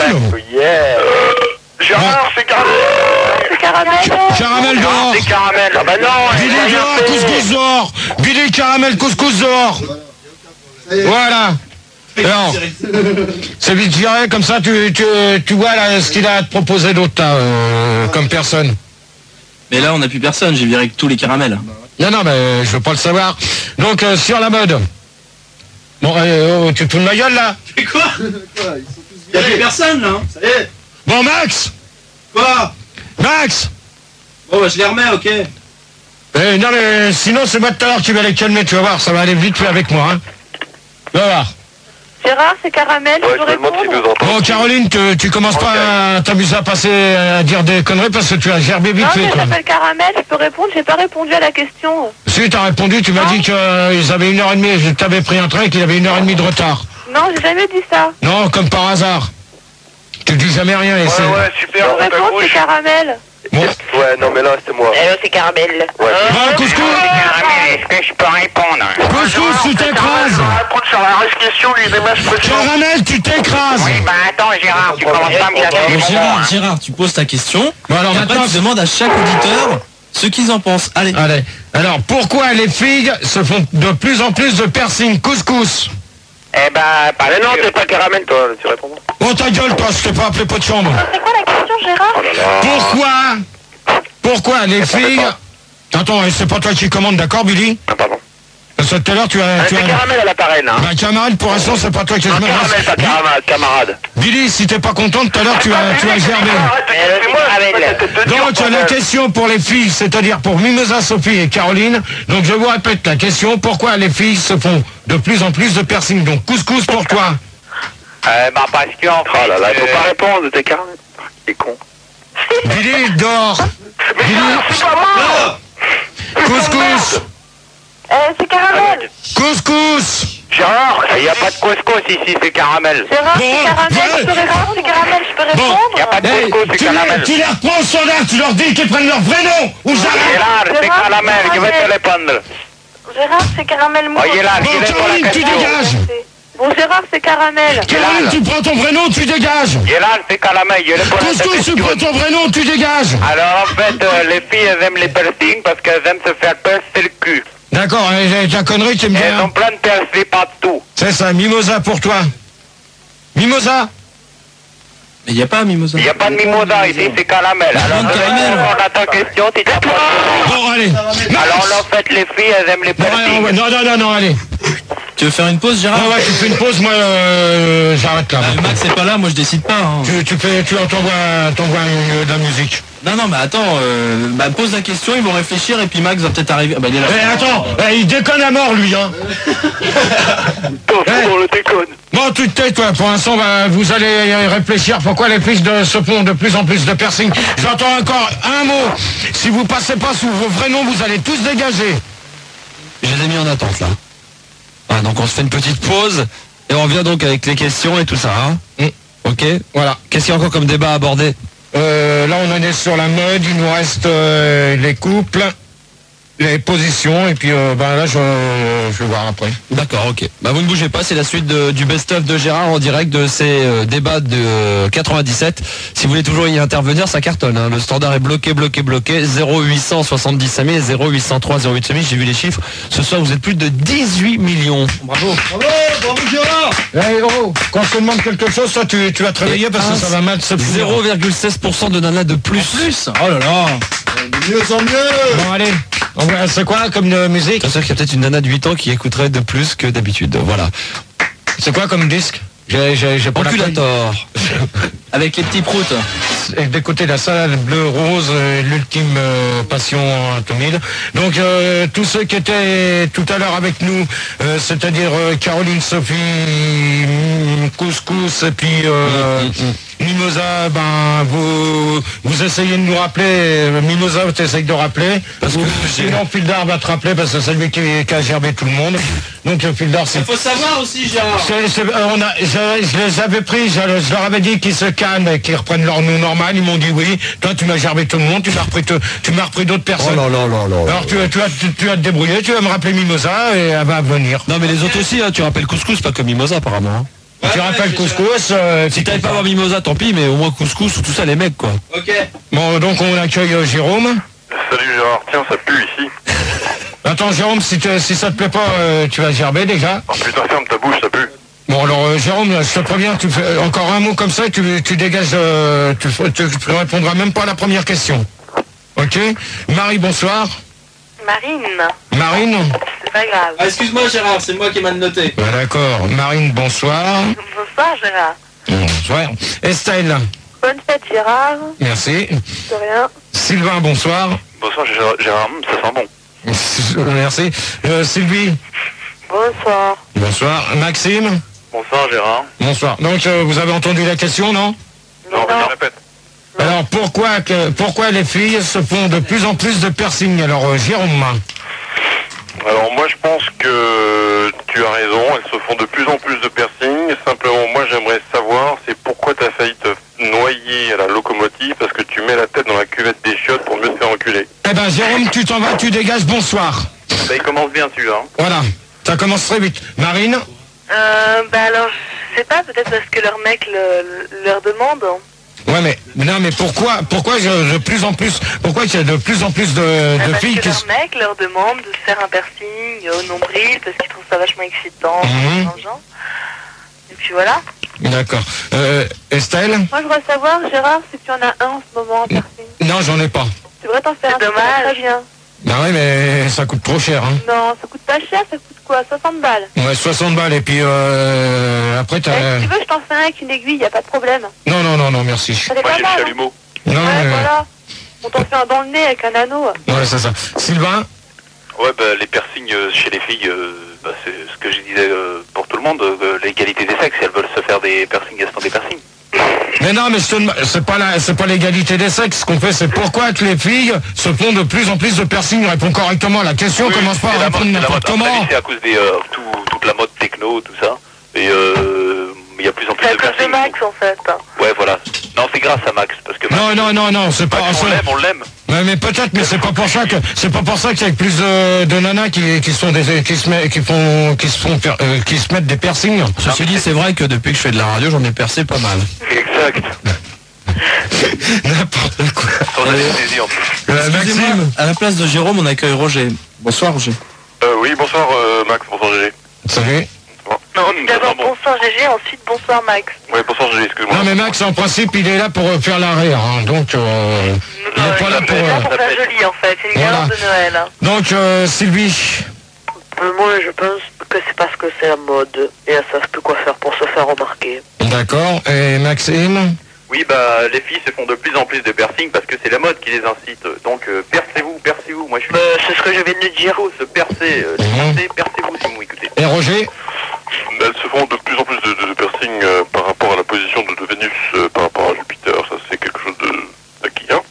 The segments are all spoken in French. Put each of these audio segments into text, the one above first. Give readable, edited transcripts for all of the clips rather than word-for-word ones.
Yeah. Gérard, c'est caramel. C'est caramel. Caramel dehors. C'est caramel. Ah bah non. Billy dehors, couscous dehors. Billy, caramel, couscous dehors. Voilà. Alors, c'est vite viré, comme ça tu vois là, ce qu'il a à te proposer d'autre comme personne. Mais là on n'a plus personne, j'ai viré tous les caramels. Non, mais je veux pas le savoir. Donc sur la mode. Bon, tu te fous de ma gueule là? Mais quoi? Il n'y a plus personne là. Ça y est. Bon Max. Quoi? Max. Bon bah je les remets, ok. Non mais sinon c'est moi tout à l'heure qui va les calmer, tu vas voir, ça va aller vite fait avec moi. Hein. Tu vas voir. Gérard, c'est caramel, je peux répondre. Bon Caroline, tu commences pas à t'amuser à passer à dire des conneries parce que tu as gerbé vite fait. Non, mais j'appelle caramel, je peux répondre, j'ai pas répondu à la question. Si, t'as répondu, tu m'as dit qu'ils avaient 1h30, je t'avais pris un train et qu'il avait 1h30 de retard. Non, j'ai jamais dit ça. Non, comme par hasard. Tu dis jamais rien et Ouais, super, je peux répondre, c'est caramel. Bon. Ouais, non mais là c'est moi. C'est caramel. Ouais. Couscous. Est-ce que je peux répondre? Couscous, tu t'écrases. Répondre sur la question, lui, des matchs. Caramel, tu t'écrases. Oui, bah attends Gérard, tu commences pas à me casser. Bon, Gérard, tu poses ta question. Bon, alors et après maintenant, tu demandes à chaque auditeur ce qu'ils en pensent. Allez. Alors, pourquoi les filles se font de plus en plus de piercing? Couscous. Eh ben, mais non, t'es pas caramel, toi, tu réponds. Oh ta gueule, toi, je t'ai pas appelé pot de chambre. C'est quoi la question, Gérard? Pourquoi les filles... Attends, c'est pas toi qui commande, d'accord, Billy? Ah, pardon. Parce que tout à l'heure, tu as... C'est caramel à l'appareil, là. Bah, camarade, pour l'instant, c'est pas toi qui... Non, caramel, pas camarade. Billy, si t'es pas content, tout à l'heure, tu as gerbé. Donc, la question pour les filles, c'est-à-dire pour Mimosa, Sophie et Caroline. Donc, je vous répète la question. Pourquoi les filles se font de plus en plus de piercing? Donc, couscous pour toi. Bah, parce qu'en fait... Oh là là, faut pas répondre, t'es caramel. T'es con. Billy, dors. Billy, c'est pas moi. couscous. C'est caramel. Couscous. Gérard, il n'y a pas de couscous ici, c'est caramel. Gérard, c'est caramel, je peux répondre, c'est caramel, je peux répondre. Il n'y a pas de couscous, c'est caramel. Tu les reprends au standard, tu leur dis qu'ils prennent leur vrai nom. Ou j'arrête. Gérard, c'est caramel, je vais te répondre. Gérard, c'est caramel mou. Oh, Gérard, Bon, Caroline, tu dégages. Bon, Gérard, c'est caramel. Caroline, tu prends ton vrai nom, tu dégages. Gérard, c'est caramel, je réponds à ta Couscous, tu question. prends ton vrai nom, tu dégages. Alors, en fait, les filles, elles aiment les piercings parce qu'elles aiment se faire percer le cul. D'accord, ta connerie, tu me dis. Elles ont plein de percés partout. C'est ça, Mimosa pour toi. Mimosa. Mais il n'y a pas Mimosa. Il n'y a pas de mimosa ici, c'est caramel. Alors, de caramel. on a ta question, tu t'approches. Bon, allez. Alors, en fait, les filles, elles aiment les piercings. Non, allez. Tu veux faire une pause, Gérard? Ouais, tu fais une pause, moi, j'arrête là. Max c'est pas là, moi je décide pas. Hein. Tu t'envoies de la musique. Non, mais attends, pose la question, ils vont réfléchir et puis Max va peut-être arriver. Bah, il est là. Attends, il déconne à mort, lui, hein. On le déconne. Bon, tu te tais, toi. Pour l'instant, vous allez réfléchir pourquoi les filles se font de plus en plus de piercing. J'entends encore un mot. Si vous passez pas sous vos vrais noms, vous allez tous dégager. Je les ai mis en attente, là. Ah, donc on se fait une petite pause et on revient donc avec les questions et tout ça. Hein Ok. Voilà. Qu'est-ce qu'il y a encore comme débat à aborder? Là, on en est sur la mode. Il nous reste les couples, les positions et puis là, je vais voir après. D'accord, ok. Bah vous ne bougez pas, c'est la suite du best-of de Gérard en direct de ces débats de 97. Si vous voulez toujours y intervenir, ça cartonne. Hein. Le standard est bloqué. 0870 5000 et 0803 08 5000. J'ai vu les chiffres. Ce soir, vous êtes plus de 18 millions. Bravo. Bravo Gérard. Quand on te demande quelque chose, toi, tu vas te réveiller parce que ça va mal se finir. 0,16% de nana de plus. Oh là là. De mieux en mieux. Bon, allez. C'est quoi comme musique? C'est sûr qu'il y a peut-être une nana de 8 ans qui écouterait de plus que d'habitude. Voilà. C'est quoi comme disque? J'ai pas la Enculator. Avec les petits proutes. d'écouter la salade bleu rose, l'ultime passion en tout mille. Donc tous ceux qui étaient tout à l'heure avec nous, c'est-à-dire Caroline, Sophie, Couscous et puis Mimosa, ben vous essayez de nous rappeler. Mimosa, tu essayes de rappeler. Parce que sinon Fildar va te rappeler parce que c'est lui qui a gerbé tout le monde. Donc Fildar, c'est. Il faut savoir aussi, Gérard. Je les avais pris, je leur avais dit qu'ils se calment et qu'ils reprennent leur nom normal. Ils m'ont dit oui. Toi, tu m'as gerbé tout le monde. Tu m'as repris d'autres personnes. Oh là là là là. Alors tu vas te débrouiller. Tu vas me rappeler Mimosa et elle va venir. Non mais les autres aussi, hein, tu rappelles Couscous, pas comme Mimosa apparemment. Hein. Tu rappelles couscous. Si t'avais pas avoir mimosa, tant pis, mais au moins couscous ou tout ça, les mecs, quoi. Ok. Bon, donc on accueille Jérôme. Salut Gérard, tiens, ça pue ici. Attends, Jérôme, si ça te plaît pas, tu vas gerber déjà. Oh putain, ferme ta bouche, ça pue. Bon, alors, Jérôme, je te préviens, tu fais encore un mot comme ça, tu dégages, tu répondras même pas à la première question. Ok? Marie, bonsoir. Marine, Marine? c'est pas grave. Ah, excuse-moi Gérard, c'est moi qui ai mal noté. Bah, d'accord. Marine, bonsoir. Bonsoir Gérard. Bonsoir. Estelle? Bonne fête Gérard. Merci. De rien. Sylvain, bonsoir. Bonsoir Gérard, ça sent bon. Merci. Sylvie? Bonsoir. Bonsoir. Maxime? Bonsoir Gérard. Bonsoir. Donc, vous avez entendu la question, non? Non, vas-y, répète. Alors, pourquoi les filles se font de plus en plus de piercing? Alors, Jérôme? Alors moi je pense que tu as raison, elles se font de plus en plus de piercing. Simplement moi j'aimerais savoir c'est pourquoi tu as failli te noyer à la locomotive parce que tu mets la tête dans la cuvette des chiottes pour mieux te faire enculer. Eh ben, Jérôme, tu t'en vas, tu dégages, bonsoir. Bah il commence bien celui-là. Hein. Voilà. Ça commence très vite. Marine? Bah alors, je sais pas, peut-être parce que leur mec leur demande. Ouais, mais pourquoi il y a de plus en plus de Parce filles que qui leur mec leur demande de se faire un piercing au nombril parce qu'ils trouvent ça vachement excitant. Dans le genre. Et puis voilà. D'accord. Estelle? Moi je voudrais savoir, Gérard, si tu en as un en ce moment, un piercing. Non, j'en ai pas. Tu devrais t'en faire un. dommage. Très bien. Bah oui, mais ça coûte trop cher, hein. Non, ça coûte pas cher, ça coûte quoi, 60 balles. Ouais, 60 balles, et puis après Si t'as... tu veux, je t'en fais un avec une aiguille, y a pas de problème. Non, merci. Ça fait Moi pas j'ai mal. le Hein. chalumeau. Non, Ouais, voilà. On t'en fait un dans le nez avec un anneau. ouais, c'est ça. Sylvain? Ouais bah les piercings chez les filles, bah, c'est ce que je disais pour tout le monde, l'égalité des sexes, elles veulent se faire des piercings, elles se font des piercings. Mais non, mais c'est pas l'égalité des sexes. Ce qu'on fait, c'est pourquoi que les filles se font de plus en plus de piercing. Réponds correctement à la question, commence pas à répondre n'importe comment. C'est à cause des toute la mode techno, tout ça. Et il y a plus en plus C'est à de cause de piercing. Max en fait. Ouais voilà. Non c'est grâce à Max parce que Max, Non, c'est pas... Max, on l'aime. Ouais, mais peut-être, mais c'est pas pour ça qu'il y a plus de nanas qui se mettent des piercings. Ceci dit, c'est vrai que depuis que je fais de la radio, j'en ai percé pas mal. Exact. N'importe quoi. Sans anesthésie en plus. Excusez-moi, Maxime? à la place de Jérôme, on accueille Roger. Bonsoir Roger. Oui bonsoir Max, bonsoir GG. Salut. Non, D'abord bon. bonsoir GG, ensuite bonsoir Max. Ouais bonsoir GG, excuse-moi. Non, mais Max, en principe, il est là pour faire l'arrière, hein, donc il est pas là pour... C'est là pour faire joli en fait, c'est une Voilà. galante de Noël. Hein. Donc, Sylvie? Moi, je pense que c'est parce que c'est la mode et elles savent plus quoi faire pour se faire remarquer. D'accord. Et Maxime? Oui bah les filles se font de plus en plus de piercing parce que c'est la mode qui les incite. Donc percez-vous, moi je suis... C'est ce que je viens de dire. Il faut se percer, percez-vous si vous m'écoutez. Et Roger? Elles se font de plus en plus de piercing par rapport à la position de Vénus par rapport à Jupiter, ça c'est quelque chose d'acquis, hein.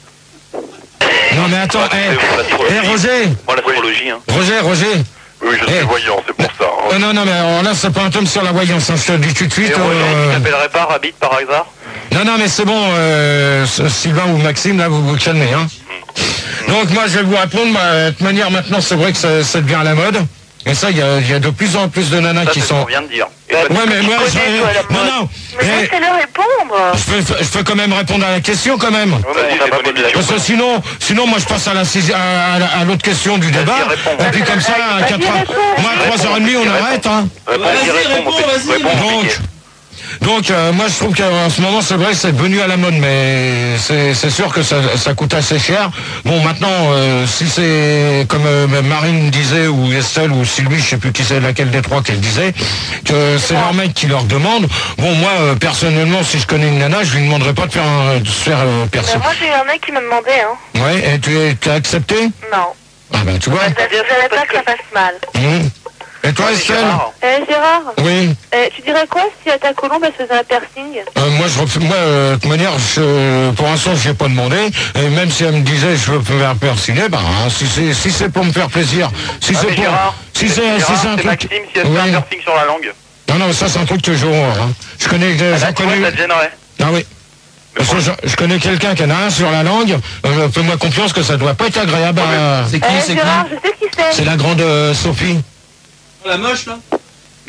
Non, mais attends, Roger? Moi l'astrologie, hein. Roger? Oui, je suis voyant, c'est pour ça. Hein. Non, mais alors là, c'est pas un tome sur la voyance, hein, je te le dis tout de suite. Et tu t'appellerais pas Rabbit par hasard? Non, mais c'est bon, Sylvain ou Maxime, là, vous calmez, hein. Donc, moi, je vais vous répondre, de toute manière, maintenant, c'est vrai que ça devient à la mode. Et ça, il y a de plus en plus de nanas Ça, qui c'est ce qu'on sont... vient de dire. Et Ouais, toi, mais moi, non, Mais laissez-le répondre. je peux quand même répondre à la question, quand même. vas-y, c'est ton émission. Parce que sinon, moi, je passe à l'autre question du débat. réponds. Et puis, comme ça, à 4 heures, moi, à 3h30, on arrête, hein. Vas-y, réponds, vas-y. Donc, moi, je trouve qu'en ce moment, c'est vrai que c'est devenu à la mode, mais c'est sûr que ça coûte assez cher. Bon, maintenant, si c'est comme Marine disait, ou Estelle, ou Sylvie, je sais plus qui c'est, laquelle des trois qu'elle disait, que c'est leur mec qui leur demande. Bon, moi, personnellement, si je connais une nana, je lui demanderais pas de se faire percer. Moi j'ai eu un mec qui m'a demandé, hein. Ouais, et tu as accepté? Non. Ah ben, tu vois. J'avais pas que ça fasse mal. Et toi, Estelle? Gérard, Oui. tu dirais quoi si à ta colombe elle se faisait un piercing? Moi, de toute manière, pour l'instant, je n'ai pas demandé. Et même si elle me disait, je veux me faire persiner, si c'est pour me faire plaisir, si c'est pour... Gérard, si c'est un truc... Maxime, si elle fait un piercing sur la langue. Non, ça, c'est un truc que je horreur, hein. Je connais... Ça te gênerait. Ah oui. Parce que je connais quelqu'un qui en a un sur la langue. Fais-moi confiance que ça doit pas être agréable. C'est qui, c'est qui? Gérard, je sais qui c'est. C'est la grande Sophie. La moche là?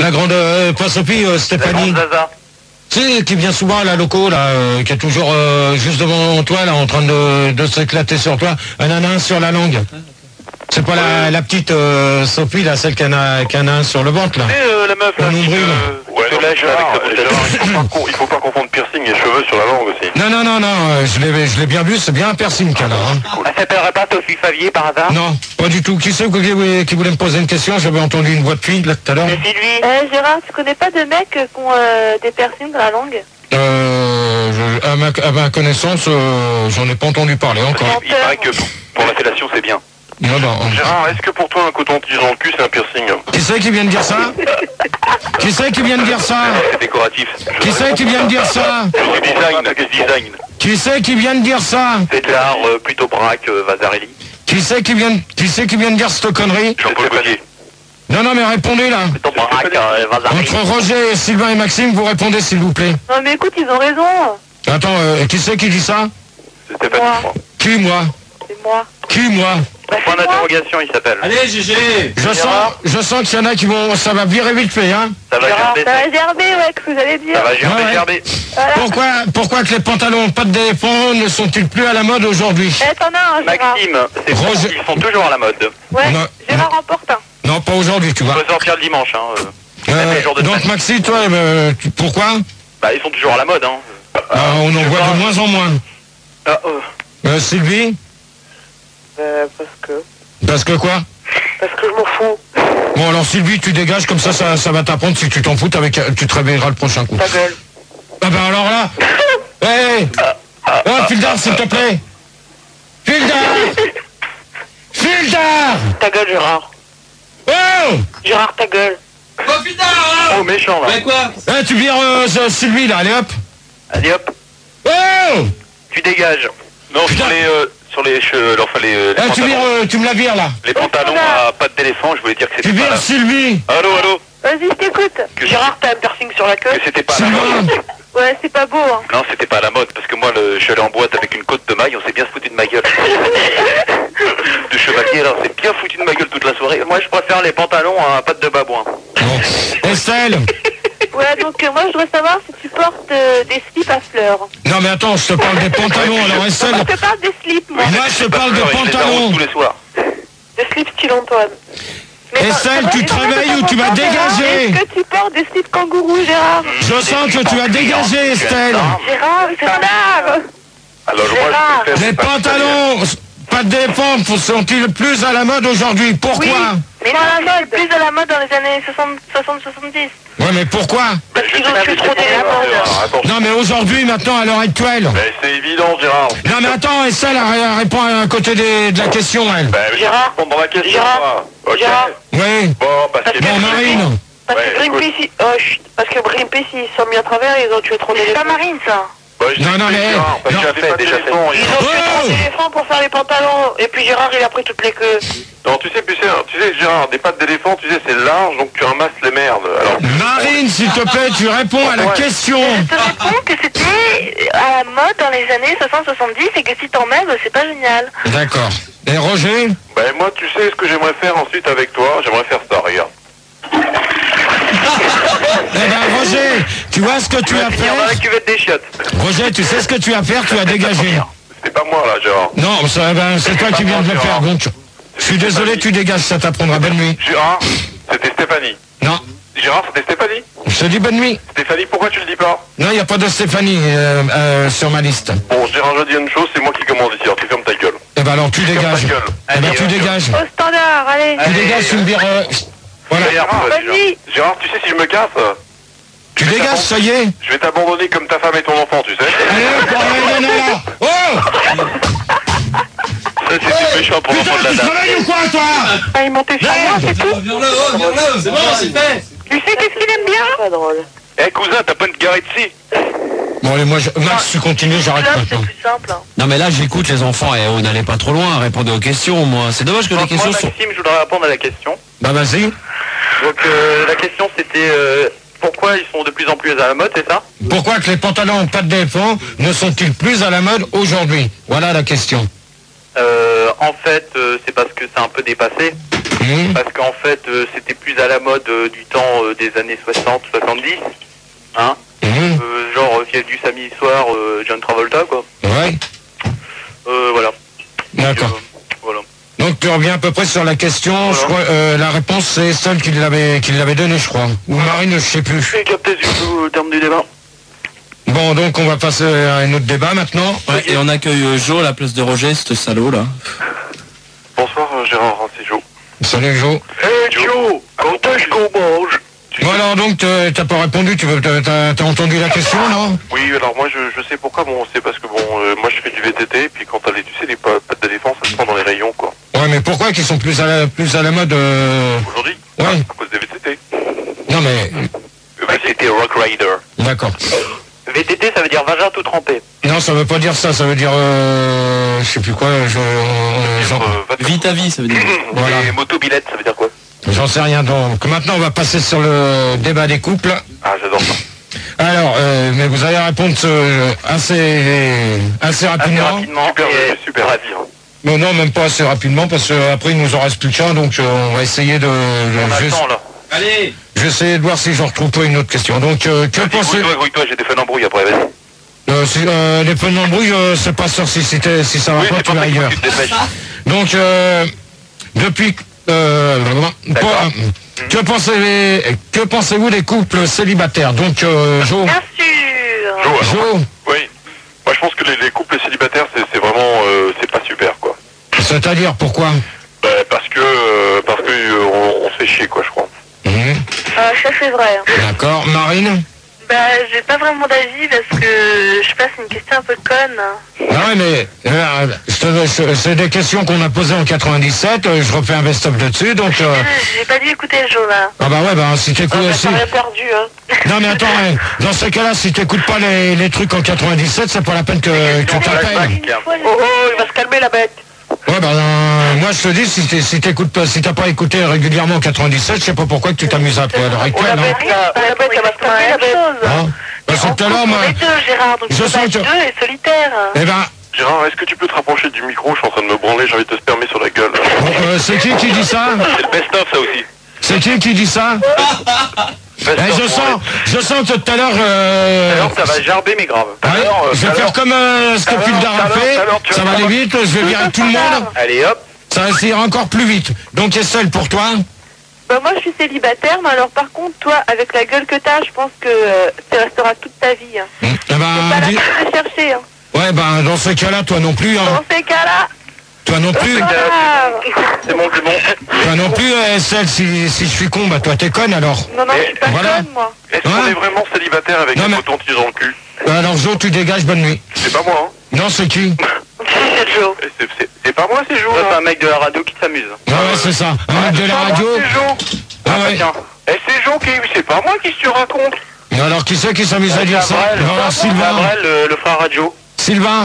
La grande, pas Sophie, Stéphanie. Tu sais, qui vient souvent à la loco, là, qui est toujours juste devant toi, là, en train de s'éclater sur toi. Un nain sur la langue. C'est pas la petite Sophie, là, celle qui a un nain sur le ventre, là. C'est la meuf, là, Un nombril. Ouais, non, il faut pas confondre piercing et cheveux sur la langue aussi. Non, je l'ai bien vu, c'est bien un piercing qu'elle a. Hein. Elle s'appellerait pas Sophie Favier par hasard? Non, pas du tout. Qui c'est qui voulait me poser une question? J'avais entendu une voix de fille, là, tout à l'heure. C'est lui. Gérard, tu connais pas de mecs qui ont des piercings dans la langue? À ma connaissance, j'en ai pas entendu parler encore. Il paraît que pour la fellation, c'est bien. Non, Gérard, est-ce que pour toi, un coton-tige dans le cul, c'est un piercing? Qui c'est qui vient de dire ça? Qui c'est qui vient de dire ça? C'est décoratif. Qui c'est qui vient de dire ça? C'est design. Qui c'est qui vient de dire ça? C'est de l'art plutôt braque, Vasarely. Qui c'est qui vient de dire cette connerie? Jean-Paul Gaultier. Non, mais répondez, là. Plutôt braque, Vasarely. Entre Roger, Sylvain et Maxime, vous répondez, s'il vous plaît. Non mais écoute, ils ont raison. Attends, qui c'est qui dit ça? C'est Stéphanie, je crois. Qui, moi? C'est moi. Qui, moi? Bah, Point c'est moi. d'interrogation, il s'appelle. Allez, GG. Je sens qu'il y en a qui vont... Ça va virer vite fait, hein. Ça va gerber. Ça va gerber, ouais, que vous allez dire. Ça va gerber, Ouais. gerber. Voilà. Pourquoi que les pantalons pas de d'éléphant ne sont-ils plus à la mode aujourd'hui? T'en as un, Gérard. Maxime, Roger. ils sont toujours à la mode. Ouais, Non. Gérard en porte un. Non, pas aujourd'hui, tu On vois. peut sortir le dimanche, hein. même les jours de Donc semaine. Maxi, toi, pourquoi? Bah, ils sont toujours à la mode, hein. On en voit de moins en moins. Sylvie? Parce que... Parce que quoi? Parce que je m'en fous. Bon, alors Sylvie, tu dégages, comme ça va t'apprendre. Si tu t'en fous, tu te réveilleras le prochain coup. Ta gueule. Ah ben alors là... Hé Oh, Fildar, s'il te plaît. Fildar Ta gueule, Gérard. Oh Gérard, ta gueule. Oh, méchant, là. Ouais, quoi? Tu vires Sylvie, là, allez hop. Allez, hop. Oh Tu dégages. Non, sur les cheveux, enfin les tu me la vires, là. les pantalons à pattes d'éléphant, je voulais dire que Tu c'était pas vires la... Sylvie. Allô. Vas-y, je t'écoute. Gérard, t'as un piercing sur la queue? Que c'était pas à la mode. Sylvain. Ouais, c'est pas beau, hein. Non, c'était pas à la mode, parce que moi, je suis allé en boîte avec une côte de maille, on s'est bien foutu de ma gueule. De chevalier, alors, on s'est bien foutu de ma gueule toute la soirée. Moi, je préfère les pantalons à pattes de babouin. Bon. Estelle. Ouais, donc moi, je voudrais savoir si tu portes des slips à fleurs. Non, mais attends, je te parle des pantalons, alors Estelle. Je te parle des slips, moi. Moi, je te parle de pantalons. Tous les soirs. Des slips style Antoine. Mais Estelle, tu te réveilles ou tu vas dégager? Est-ce que tu portes des slips kangourous, Gérard? Je sens que tu vas dégager, Estelle. Gérard, c'est standard. Alors, moi, je préfère... Les pantalons, pas de défense, sont-ils plus à la mode aujourd'hui? Pourquoi? Mais non, c'est plus à la mode dans les années 60-70. Ouais, mais pourquoi? Parce qu'ils ont plus trop d'éléments. Non, mais aujourd'hui, maintenant, à l'heure actuelle. Mais c'est évident, Gérard. Non, mais attends, Estelle, elle répond à côté de la question, elle. Ben, je vais Gérard. répondre dans la question, Gérard. moi. Ok. Gérard. Oui. Bon, parce que... Bon, Marine. Parce Ouais, que Greenpeace, parce que Greenpeace, ils sont mis à travers, ils ont tué trop C'est d'éléphants. pas Marine, ça. Bah, je Non, t'explique, mais... Gérard, parce non. que déjà fait. Ils ont tué trop Oh d'éléphants pour faire les pantalons. Et puis Gérard, il a pris toutes les queues. Non, tu sais, Gérard, des pattes d'éléphant, tu sais, c'est large, donc tu ramasses les merdes. Alors, Marine, s'il te plaît, tu réponds à la question. Je te réponds que c'était à la mode dans les années 60-70 et que si t'en mets, c'est pas génial. D'accord. Et Roger? ben, moi, tu sais ce que j'aimerais faire ensuite avec toi? J'aimerais faire ça, regarde. Eh ben, Roger, tu vois ce que tu as Il y en a un fait? qui va être des chiottes. Roger, tu sais ce que tu as à faire, tu as dégagé. C'était pas moi, là, Gérard. Non, c'est toi qui viens de le faire, donc je suis désolé, tu dégages, ça t'apprendra. Bonne nuit. Gérard, c'était Stéphanie. Non, Gérard, c'était Stéphanie. je te dis bonne nuit. Stéphanie, pourquoi tu le dis pas? Non, il n'y a pas de Stéphanie sur ma liste. Bon, Gérard, je dis une chose, c'est moi qui commande ici, alors tu fermes ta gueule. Eh ben alors, tu dégages. ta gueule. Eh ben, Allez, tu dégages. Au standard, allez. Tu dégages, tu me vires... Voilà. Vas-y. Gérard, tu sais, si je me casse, Tu dégages, ça y est. je vais t'abandonner comme ta femme et ton enfant, tu sais. Allez, hop, allez, là. Oh Ça, c'était méchant pour Putain, l'enfant de la tu dame. travailles ou quoi, toi? Ah, ils montaient sur moi, c'est tout. Viens-le, c'est bon, c'est fait. Tu sais qu'est-ce qu'il aime bien? Pas drôle. Eh, cousin, t'as pas une garée ici? Bon, allez, moi, Max, tu continues, j'arrête Là, maintenant. c'est plus simple. Hein. Non mais là j'écoute les enfants et on n'allait pas trop loin, répondez aux questions moi. C'est dommage que les questions Moi, sont... Maxime, je voudrais répondre à la question. Bah, vas-y. Donc, la question, c'était pourquoi ils sont de plus en plus à la mode, c'est ça? Pourquoi que les pantalons en pattes d'éléphant ne sont-ils plus à la mode aujourd'hui? Voilà la question. En fait, c'est parce que c'est un peu dépassé. Parce qu'en fait, c'était plus à la mode du temps des années 60, 70. Hein genre, il y a du samedi soir, John Travolta, quoi. Ouais. Voilà. D'accord. Voilà. Donc tu reviens à peu près sur la question. Je crois, la réponse c'est celle qui l'avait donnée, je crois. Ou Marine, je sais plus. J'ai capté du coup au terme du débat. Bon, donc on va passer à un autre débat maintenant. Ouais, et on accueille Joe à la place de Roger, ce salaud là. Bonsoir Gérard, c'est Joe. Salut Joe. Hey Joe, quand est-ce qu'on mange? Bon alors donc t'as pas répondu, t'as entendu la question, non? Oui, alors moi je sais pourquoi, bon c'est parce que moi je fais du VTT, et puis quand t'as les pattes de défense, ça se prend dans les rayons quoi. Ouais, mais pourquoi qu'ils sont plus à la mode Aujourd'hui? Ouais. À cause des VTT. Non mais... VTT Rock Rider. D'accord. VTT, ça veut dire vagin tout trempé. Non, ça veut pas dire ça, ça veut dire... je sais plus quoi, Vite à vie, ça veut dire. Voilà. Et motobilette, ça veut dire quoi? J'en sais rien, donc maintenant on va passer sur le débat des couples. Ah, j'adore ça. Alors, mais vous allez répondre assez rapidement. Super ravi. Hein. Mais non, même pas assez rapidement, parce qu'après il nous en reste plus qu'un, donc on va essayer de... On a le temps, là. Allez. Je vais essayer de voir si j'en retrouve pas une autre question. Donc, que pensez... Grouille-toi, j'ai des feux d'embrouille après, vas-y. Les feux d'embrouille, c'est pas sûr si ça va pas, tu vas ailleurs. Donc, depuis... que pensez-vous des couples célibataires? Donc, Jo. Bien sûr. Jo. Oui. Moi, je pense que les couples célibataires, c'est vraiment... c'est pas super, quoi. C'est-à-dire, pourquoi? Parce que on se fait chier, quoi, je crois. Ça c'est vrai. D'accord. Marine? J'ai pas vraiment d'avis parce que je sais pas, c'est une question un peu conne. Ah ouais, mais c'est des questions qu'on a posées en 97, je refais un best-of dessus, donc... J'ai pas dû écouter le jeu là. Ah bah ouais, si t'écoutes... T'as rien perdu, hein. Non mais attends, dans ces cas-là, si t'écoutes pas les trucs en 97, c'est pas la peine que tu t'appelles. Il va se calmer la bête. Ouais, moi je te dis, si t'écoutes pas, si t'as pas écouté régulièrement en 97, je sais pas pourquoi que tu t'amuses à l'heure actuelle, La bête, elle va se calmer la bête. Parce que tout à l'heure, moi... Les deux, Gérard, donc je sens que... deux et solitaire. Eh ben... Gérard, est-ce que tu peux te rapprocher du micro? Je suis en train de me branler, j'ai envie de te spermer sur la gueule. C'est qui dit ça? C'est le best-of, ça aussi. C'est qui dit ça? Je sens que tout à l'heure... Alors ça va gerber, mais grave. Je vais faire comme ce que Phil a fait, ça va aller vite, je vais virer tout le monde. Allez hop. Ça va essayer encore plus vite. Donc Estelle, pour toi? Moi je suis célibataire, mais alors par contre, toi, avec la gueule que t'as, je pense que tu resteras toute ta vie. Eh C'est pas la peine de chercher. Ouais, dans ce cas-là, toi non plus. Dans ces cas-là... Toi non plus. C'est bon. Toi non plus, Estelle, si je suis con, toi t'es conne alors. Non, je suis pas conne, moi. Est-ce qu'on est vraiment célibataire avec un coton-tige dans le cul? Alors Jo, tu dégages, bonne nuit. C'est pas moi, hein. Non, c'est qui? C'est Joe. C'est pas moi, c'est Jo. C'est un mec de la radio qui s'amuse. Ah ouais, c'est ça. Un mec de la radio. C'est Jo. Ah ouais. C'est Jo qui... C'est pas moi qui te raconte. Alors qui c'est qui s'amuse à dire ça? Sylvain. Le frère radio. Sylvain.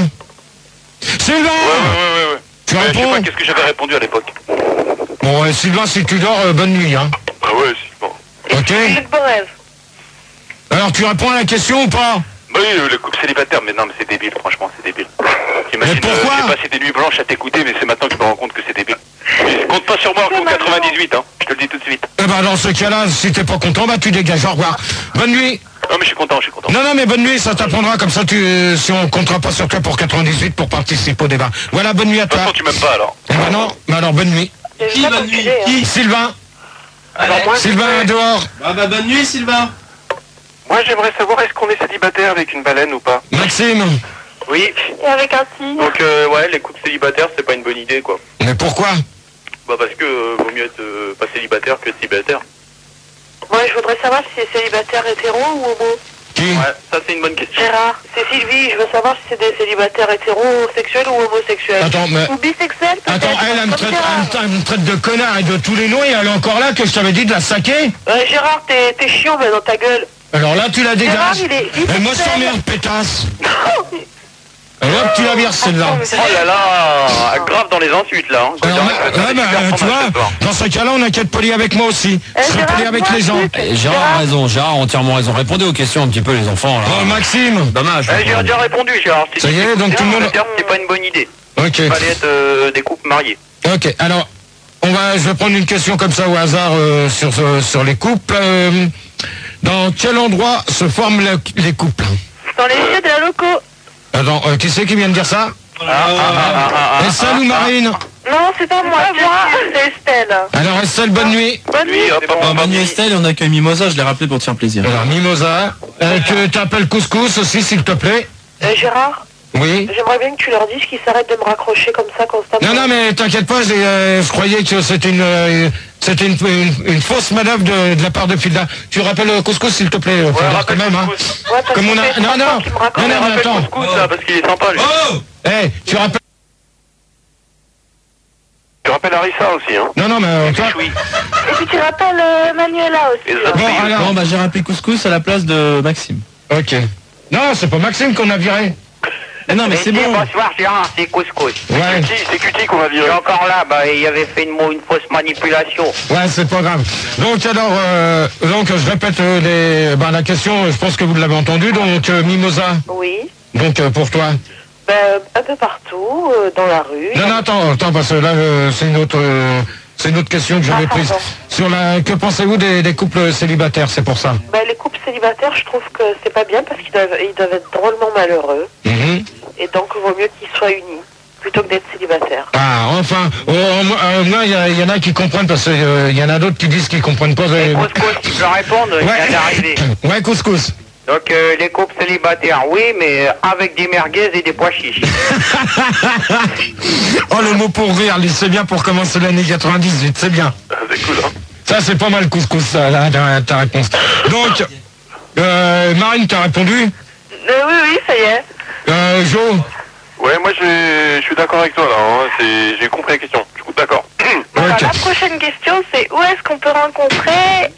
Ouais. Tu je sais réponds? pas qu'est-ce que j'avais répondu à l'époque. Bon, Sylvain, si tu dors, bonne nuit, hein. Ah ouais, Sylvain. Ok. Bon rêve. Alors, tu réponds à la question ou pas? Oui, le couple célibataire, mais non, mais c'est débile, franchement, c'est débile. Mais pourquoi? J'ai passé des nuits blanches à t'écouter, mais c'est maintenant que je me rends compte que c'est débile. Compte pas sur moi en 98, hein. Je te le dis tout de suite. Eh dans ce cas-là, si t'es pas content, tu dégages. Au revoir. Bonne nuit. Non, mais je suis content. Non, mais bonne nuit, ça t'apprendra, comme ça, si on comptera pas sur toi pour 98 pour participer au débat. Voilà, bonne nuit à toi. De toute façon, tu m'aimes pas, alors. Eh non, mais alors, bonne nuit. Qui bonne nuit? Qui? Sylvain. Alors, moi, Sylvain, dehors. Bonne nuit, Sylvain. Moi, j'aimerais savoir, est-ce qu'on est célibataire avec une baleine ou pas? Maxime. Oui. Et avec un signe. Donc, les couples célibataires, c'est pas une bonne idée, quoi. Mais pourquoi? Parce que vaut mieux être pas célibataire que célibataire. Moi, je voudrais savoir si c'est célibataire hétéro ou homo. Qui? Ouais, ça c'est une bonne question. Gérard, c'est Sylvie, je veux savoir si c'est des célibataires hétérosexuels ou homosexuels. Attends, mais... Ou bisexuel, peut-être. Attends, elle me traite de connard et de tous les noms et elle est encore là que je t'avais dit de la saquer? Gérard, t'es chiant, mais dans ta gueule. Alors là, tu la dégages. Gérard, il est Et moi, je t'emmerde, pétasse. Alors là, tu la vires, celle-là. Oh là là, grave dans les insultes là. Hein. Alors, tu vois, dans ce cas-là, on n'a qu'à être poli avec moi aussi. Je serai poli avec les gens. Gérard a raison, Gérard a entièrement raison. Répondez aux questions un petit peu, les enfants. Là. Oh, Maxime. Dommage. J'ai déjà répondu, Gérard. Ça y est, donc tout le monde... C'est pas une bonne idée. Ok. Il fallait être des couples mariés. Ok, alors, je vais prendre une question comme ça au hasard sur les couples. Dans quel endroit se forment les couples? Dans les yeux de la loco. Attends, qui c'est qui vient de dire ça? Estelle ou Marine? Non, c'est pas moi, c'est Estelle. Alors Estelle, bonne nuit. Bonne nuit. Bonne nuit Estelle, et on accueille Mimosa, je l'ai rappelé pour te faire plaisir. Alors Mimosa, tu t'appelles Couscous aussi, s'il te plaît. Gérard, Oui. j'aimerais bien que tu leur dises qu'ils s'arrêtent de me raccrocher comme ça constamment. Non, mais t'inquiète pas, je croyais que c'était une fausse manœuvre de la part de Filda. Tu rappelles Couscous, s'il te plaît, Filda, quand même, hein. Ouais, parce Comme que on a... c'est Non, François qui me raccroche. mais attends. Couscous, là, parce qu'il est sympa, lui. Tu rappelles... Tu rappelles Harissa aussi, hein? Non, mais toi... Et puis tu rappelles Manuela aussi. Bon, alors... Bon, bah j'ai rappelé Couscous à la place de Maxime. Ok. Non, c'est pas Maxime qu'on a viré. Non, mais c'est bon. Bonsoir Gérard, c'est Couscous. Ouais. C'est Cutie qu'on va Je suis virer. encore là, bah il avait fait une fausse manipulation. Ouais, c'est pas grave. Donc alors, je répète la question, je pense que vous l'avez entendu. Donc Mimosa, Oui. donc pour toi. Ben, un peu partout, dans la rue. Non, attends, parce que là, c'est une autre question que j'avais prise. Pardon. Que pensez-vous des couples célibataires, c'est pour ça. Ben, les couples célibataires, je trouve que c'est pas bien parce qu'ils doivent être drôlement malheureux. Mhm. Et donc, il vaut mieux qu'ils soient unis plutôt que d'être célibataires. Ah, enfin, moi, il y en a qui comprennent, parce qu'il y en a d'autres qui disent qu'ils comprennent pas. Couscous, tu peux répondre, il vient d'arriver. Ouais, Couscous. Donc les couples célibataires, oui, mais avec des merguez et des pois chiches. Oh, le mot pour rire, c'est bien pour commencer l'année 98, c'est bien. C'est cool, hein? Ça, c'est pas mal, Couscous, ça, là, ta réponse. Donc, Marine, t'as répondu? Oui, ça y est. Jo? Ouais, moi je suis d'accord avec toi là, hein. J'ai compris la question. Je suis d'accord. Alors, Ok. la prochaine question, c'est où est-ce qu'on peut rencontrer...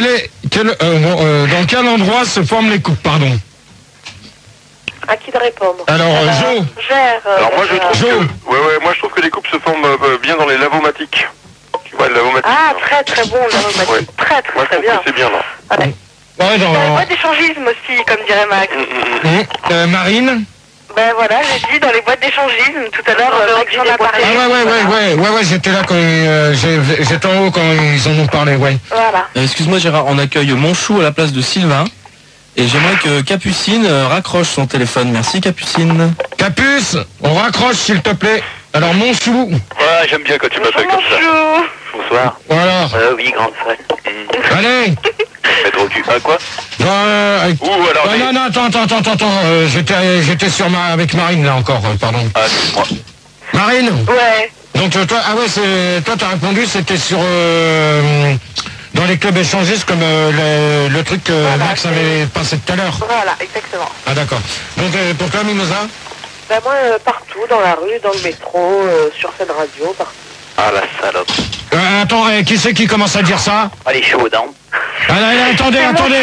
Dans quel endroit se forment les couples, pardon? À qui de répondre? Alors, Jo? Gère. Alors moi je trouve Jo. moi je trouve que les couples se forment bien dans les lavomatiques. Tu vois, le lavomatique. Ah, très très bon, l'aromatique. Ouais. Très Moi très je très trouve bien. que c'est bien là. Ouais. Ouais, Dans les boîtes d'échangisme aussi, comme dirait Max. Marine? Ben voilà, j'ai dit dans les boîtes d'échangisme tout à l'heure, Max j'en a parlé. Ah ouais, j'étais là quand j'étais en haut quand ils en ont parlé, ouais. Voilà. Excuse-moi Gérard, on accueille Monchou à la place de Sylvain. Et j'aimerais que Capucine raccroche son téléphone. Merci Capucine. Capuce, on raccroche s'il te plaît. Alors Monchou, Ouais, j'aime bien quand tu m'appelles comme ça. Bonjour. Bonsoir. voilà. Oui, grande fan. Allez. Mettre au cul. Ah quoi? Non, alors. non, attends, j'étais avec Marine là encore, pardon. Ah, excuse-moi. Marine? Ouais. Donc toi, toi t'as répondu, c'était sur dans les clubs échangistes comme le truc que Voilà, Max avait passé tout à l'heure. Voilà, exactement. Ah d'accord. Donc pour toi Mimosa? Ben, moi, partout, dans la rue, dans le métro, sur cette radio, partout. Ah la salope. Attends, qui c'est qui commence à dire ça? Elle est chaude, hein. Attendez,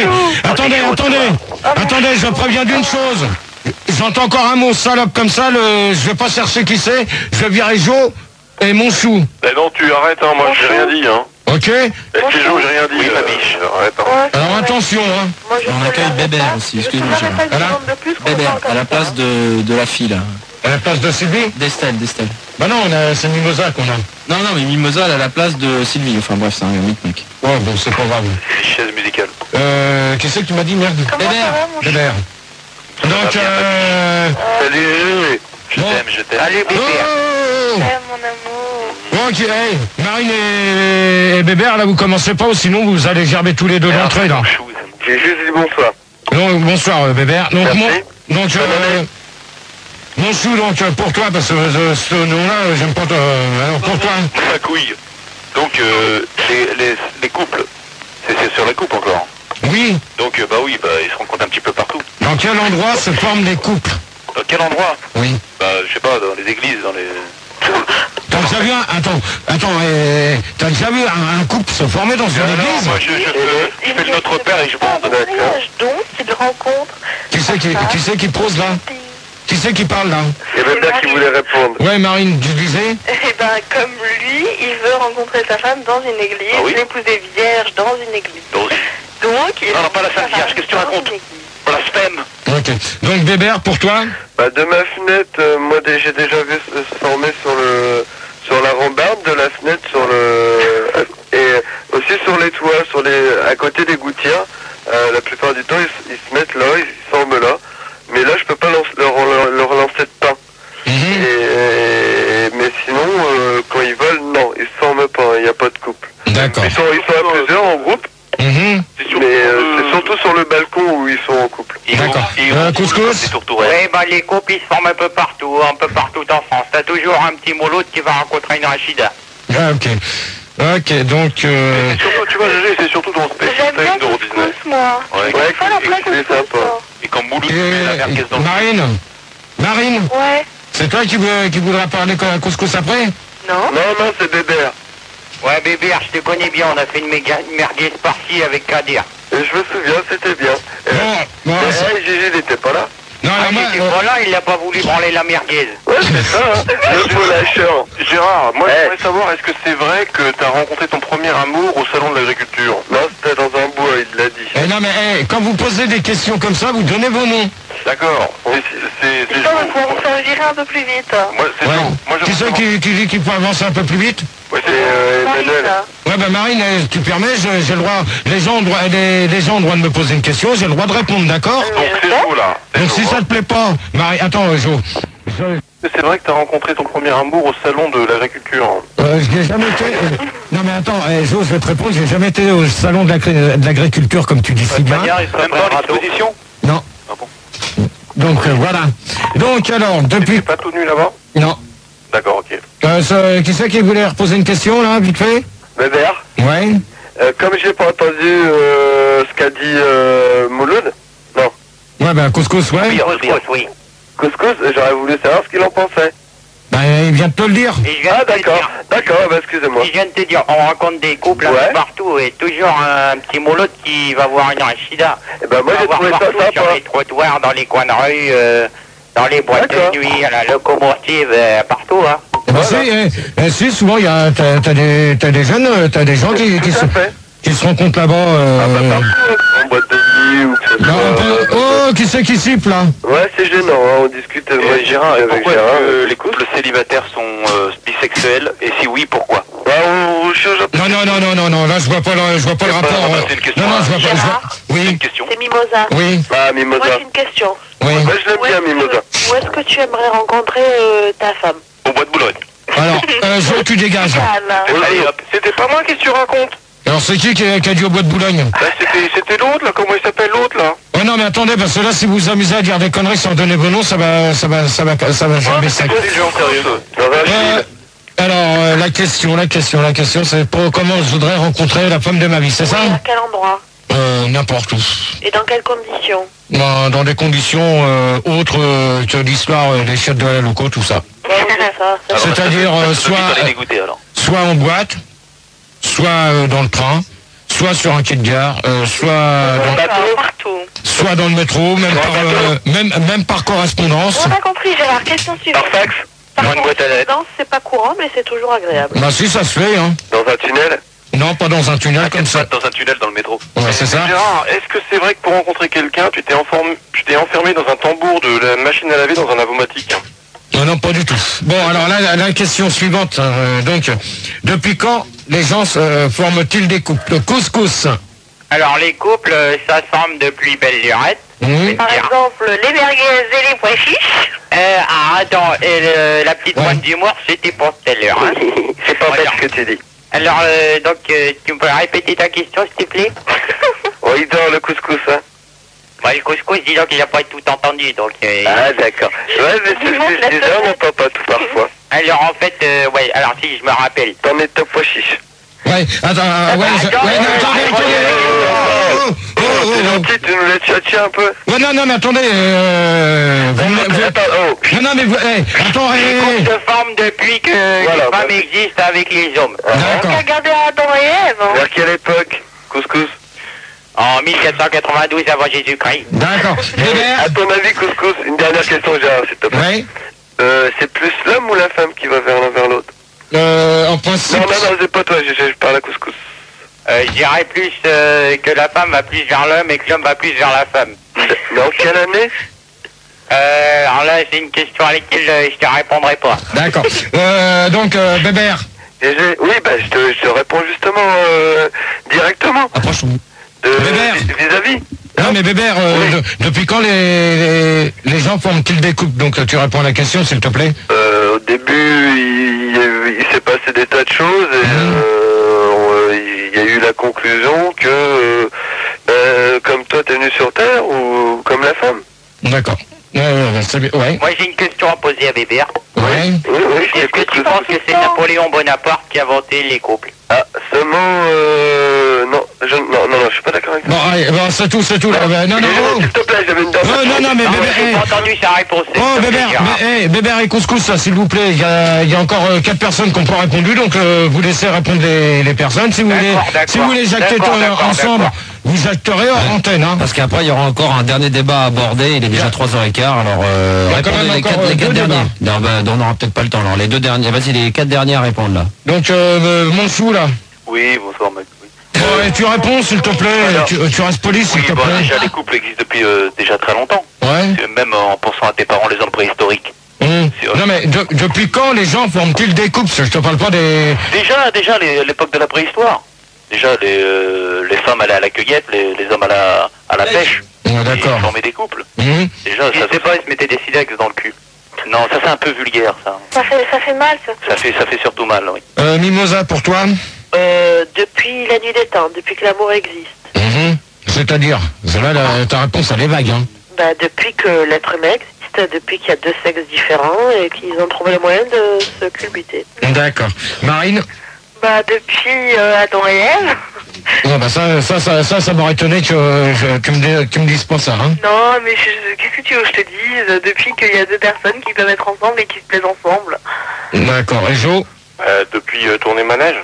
je préviens d'une chose. J'entends encore un mot salope comme ça, je vais pas chercher qui c'est, je vais virer Jo et Monchou. Eh non, tu arrêtes, hein, moi j'ai rien dit, hein. Ok? Et c'est Jo, j'ai rien dit. Oui, ma biche. Arrête, hein. Ouais, c'est Alors vrai. attention, hein. Moi, je On sais accueille jamais Bébert pas. aussi, Je excuse-moi, sais jamais Gérard. pas une Voilà. seconde de plus qu'on Bébert, parle comme à la ça. place de la fille là. À la place de Sylvie? D'Estelle. Bah non, c'est Mimosa qu'on a. Non, mais Mimosa elle a la place de Sylvie. Enfin bref, c'est un micmac. Ouais, bon, c'est pas grave. Chaise musicale. Qui c'est que tu m'as dit, merde? Comment ça va, mon Bébert. Donc, Salut. Je Bon. t'aime, je t'aime. Allez, bébé. oh chéri, mon amour. Bon, ok, hey, Marine et Bébert, là, vous commencez pas, ou sinon vous allez gerber tous les deux d'entrée, là. J'ai juste dit bonsoir. Donc, bonsoir, Bébert. Donc, Merci. Monchou, donc, pour toi, parce que ce nom-là, j'aime pas... alors, pour toi. Ma couille. Donc, les couples, c'est sur les couples encore. Oui. Donc, bah oui, bah ils se rencontrent un petit peu partout. Dans quel endroit se forment les couples? Dans quel endroit? Oui. Bah, je sais pas, dans les églises, dans les... T'as déjà vu t'as déjà vu un couple se former dans une Non, église? moi je fais le Notre Père et je bande. Donc, ils rencontrent. Qui c'est qui pose là? Qui c'est qui parle là? Il y a Bébert qui voulait répondre. Ouais, Marine, tu disais? Eh ben, comme lui, il veut rencontrer sa femme dans une église, Ah oui l'épouser vierge dans une église. Donc, Donc, il non, pas la femme vierge, qu'est-ce que tu racontes? Blasphème. Ok. Donc Bébert, pour toi? Bah, de ma fenêtre, moi j'ai déjà vu se former sur dans la rambarde de la fenêtre et aussi sur les toits, à côté des gouttières. La plupart du temps, ils se mettent là, ils s'enlèvent là. Mais là, je peux pas leur lancer de pain. Mais sinon, quand ils volent, non, ils se forment pas, il n'y a pas de couple. D'accord. Ils sont à plusieurs en groupe. Mais c'est surtout sur le balcon où ils sont en couple. D'accord. Couscous. Oui, bah les couples ils se forment un peu partout en France. T'as toujours un petit molot qui va rencontrer une rachida. Ah, ok. Ok, donc... Surtout, tu vois, GG, c'est surtout dans le J'aime bien couscous, moi. Pas la plaque c'est sympa. Et quand Mouloud met la merguez dans le... Marine Ouais. C'est toi qui voudras parler couscous après? Non. Non, c'est Bébert. Ouais, Bébert, je te connais bien, on a fait une merguez par-ci avec Kadir. Et je me souviens, c'était bien. Gégé n'était pas là. Non, voilà, il n'a pas voulu branler la merguez. Ouais, c'est ça, hein. Le beau lâcheur. Gérard, moi j'aimerais savoir, est-ce que c'est vrai que t'as rencontré ton premier amour au salon de l'agriculture? Non, c'était dans un bois, il l'a dit. Non mais quand vous posez des questions comme ça, vous donnez vos noms. D'accord. C'est ça, il faut vous faire virer un peu plus vite. Moi, c'est moi, Qui c'est qui dit qu'il faut avancer un peu plus vite? Ouais, c'est Emmanuel. Ouais, ben Marine, tu permets, j'ai le droit, les gens ont le droit de me poser une question, j'ai le droit de répondre, d'accord? Donc c'est Jo là. Donc si ça te plaît pas, Marie, attends, Jo. C'est vrai que t'as rencontré ton premier amour au salon de l'agriculture. Je n'ai jamais été... Non mais attends, Jo, je vais te répondre, j'ai jamais été au salon de l'agriculture comme tu dis si bien. Même pas l'exposition? Non. Ah bon? Donc voilà. Donc alors, depuis... T'es pas tout nu là-bas? Non. D'accord, ok. Qui c'est qui voulait reposer une question là, vite fait? Bébert. Ouais. Comme j'ai pas entendu ce qu'a dit Mouloud. Non. Ouais, ben couscous, ouais. Oui. Couscous, j'aurais voulu savoir ce qu'il en pensait. Ben il vient de te le dire. Ah d'accord, bah excusez-moi. Je viens de te dire, on rencontre des couples un peu partout et toujours un petit molot qui va voir une rachida. Et ben moi j'ai trouvé ça sympa. Sur les trottoirs, dans les coins de rue, dans les boîtes de nuit, à la locomotive, partout, hein. Ben si, souvent t'as des jeunes, t'as des gens qui se rencontrent là-bas. En boîte de nuit ou que ce soit... qui c'est qui siffle là? Ouais, c'est gênant, hein, on discute Gérard, avec pourquoi Gérard. les couples célibataires sont bisexuels? Et si oui, pourquoi? Non, là je vois pas le rapport. C'est une question. Non, je vois pas. Oui. Une question. C'est Mimosa. Oui. Ah, Mimosa. Moi j'ai une question. Oui. Moi je l'aime bien, Mimosa. Où est-ce que tu aimerais rencontrer ta femme? Au bois de Boulogne. Alors, Jo, tu dégages. Allez hop. C'était pas moi, qu'est-ce que tu racontes? Alors c'est qui a dit au bois de Boulogne? Bah, c'était l'autre là, comment il s'appelle l'autre là? Oh non mais attendez, parce que là si vous vous amusez à dire des conneries sans donner vos noms, ça va jamais ça. Alors la question c'est pour comment je voudrais rencontrer la femme de ma vie, c'est ça? À quel endroit? N'importe où. Et dans quelles conditions? Dans des conditions autres que l'histoire des chiottes de la loco, tout ça. C'est-à-dire soit en boîte, soit dans le train, soit sur un quai de gare, soit dans le métro, même par correspondance. On a compris, Gérard. Question suivante. Par fax? Par correspondance, c'est pas courant, mais c'est toujours agréable. Bah si, ça se fait, hein. Dans un tunnel? Non, pas dans un tunnel comme ça. Dans un tunnel dans le métro. Ouais, c'est ça. Gérard, est-ce que c'est vrai que pour rencontrer quelqu'un, tu t'es enfermé dans un tambour de la machine à laver dans un avomatique? Non, pas du tout. Bon, alors là, la question suivante. Donc, depuis quand les gens forment-ils des couples? Couscous. Alors les couples, ça semble depuis belle lurette. Par exemple, les merguez et les pois chiches. Attends, la petite pointe d'humour, c'était pour tout à l'heure. Hein. C'est pas bête ce que tu dis. Alors, donc, tu peux répéter ta question, s'il te plaît? Oui, dans le couscous, hein. Bah, le couscous, dis donc, il n'a pas tout entendu, donc... Ah, d'accord. Ouais, mais c'est ce que je disais, on n'entend pas tout parfois. Alors, en fait, alors si, je me rappelle. T'en es top pois chiche. Ouais, attendez. C'est gentil, tu nous laisses tchatcher un peu. Ouais, non, mais attendez. Attends, Les couples se forment depuis que les femmes existent avec les hommes. D'accord. Regardez Adam et Ève. Vers quelle époque, couscous? En 1492 avant Jésus-Christ. D'accord. À ton avis, couscous, une dernière question, Gérard, s'il te plaît. C'est plus l'homme ou la femme qui va vers l'un vers l'autre? En principe... Non, c'est pas toi, je parle à couscous. Je dirais plus que la femme va plus vers l'homme et que l'homme va plus vers la femme. Dans quelle année? Alors là, c'est une question à laquelle je te répondrai pas. D'accord. Donc, Bébert. Oui, bah, je te réponds justement directement. Approche-vous. Bébert. Vis-à-vis. Non, mais Bébert, depuis quand les gens forment-ils des couples? Donc, tu réponds à la question, s'il te plaît. Au début, il s'est passé des tas de choses et il y a eu la conclusion que comme toi t'es venu sur Terre ou comme la femme. D'accord. Ouais. Moi, j'ai une question à poser à Bébert. Ouais. Est-ce que tu penses que c'est Napoléon Bonaparte qui a inventé les couples? Ah, seulement non, je suis pas d'accord avec toi. Bon, allez, bon, c'est tout là. Non, s'il te plaît, j'avais une dame. Non, mais Bébert. J'ai pas entendu sa réponse. Oh, Bébert et Couscous, ça, s'il vous plaît. Il y a encore 4 personnes qui n'ont pas répondu, donc vous laissez répondre les personnes. Si vous voulez jacter ensemble, vous jacterez en antenne. Hein. Parce qu'après, il y aura encore un dernier débat à aborder. Il est déjà 3h15. Alors, répondez les 4 derniers. Non, bah, on n'aura peut-être pas le temps. Alors, les 2 derniers. Vas-y, les 4 derniers à répondre là. Donc, Monchou, là. Oui, bonsoir, mec. Et tu réponds, s'il te plaît. Tu restes poli, s'il te plaît. Déjà, les couples existent depuis déjà très longtemps. Ouais. Même en pensant à tes parents, les hommes préhistoriques. Non, mais depuis quand les gens forment-ils des couples? Je te parle pas des... Déjà, l'époque de la préhistoire. Déjà, les femmes allaient à la cueillette, les hommes à la pêche. D'accord. Ils formaient des couples. Déjà, ça c'est pas, ils se mettaient des silex dans le cul. Non, ça c'est un peu vulgaire, ça. Ça fait mal, ça. Ça fait surtout mal, oui. Mimosa, pour toi? Depuis la nuit des temps, depuis que l'amour existe. C'est-à-dire, ta réponse, elle est vague, hein. Bah, depuis que l'être humain existe, depuis qu'il y a 2 sexes différents et qu'ils ont trouvé le moyen de se culbuter. D'accord. Marine? Bah, depuis Adam et Ève. Non, bah ça m'aurait étonné que tu me dises pas ça, hein. Non, mais qu'est-ce que tu veux que je te dise? Depuis qu'il y a 2 personnes qui peuvent être ensemble et qui se plaisent ensemble. D'accord. Et Jo? Depuis tourner manège.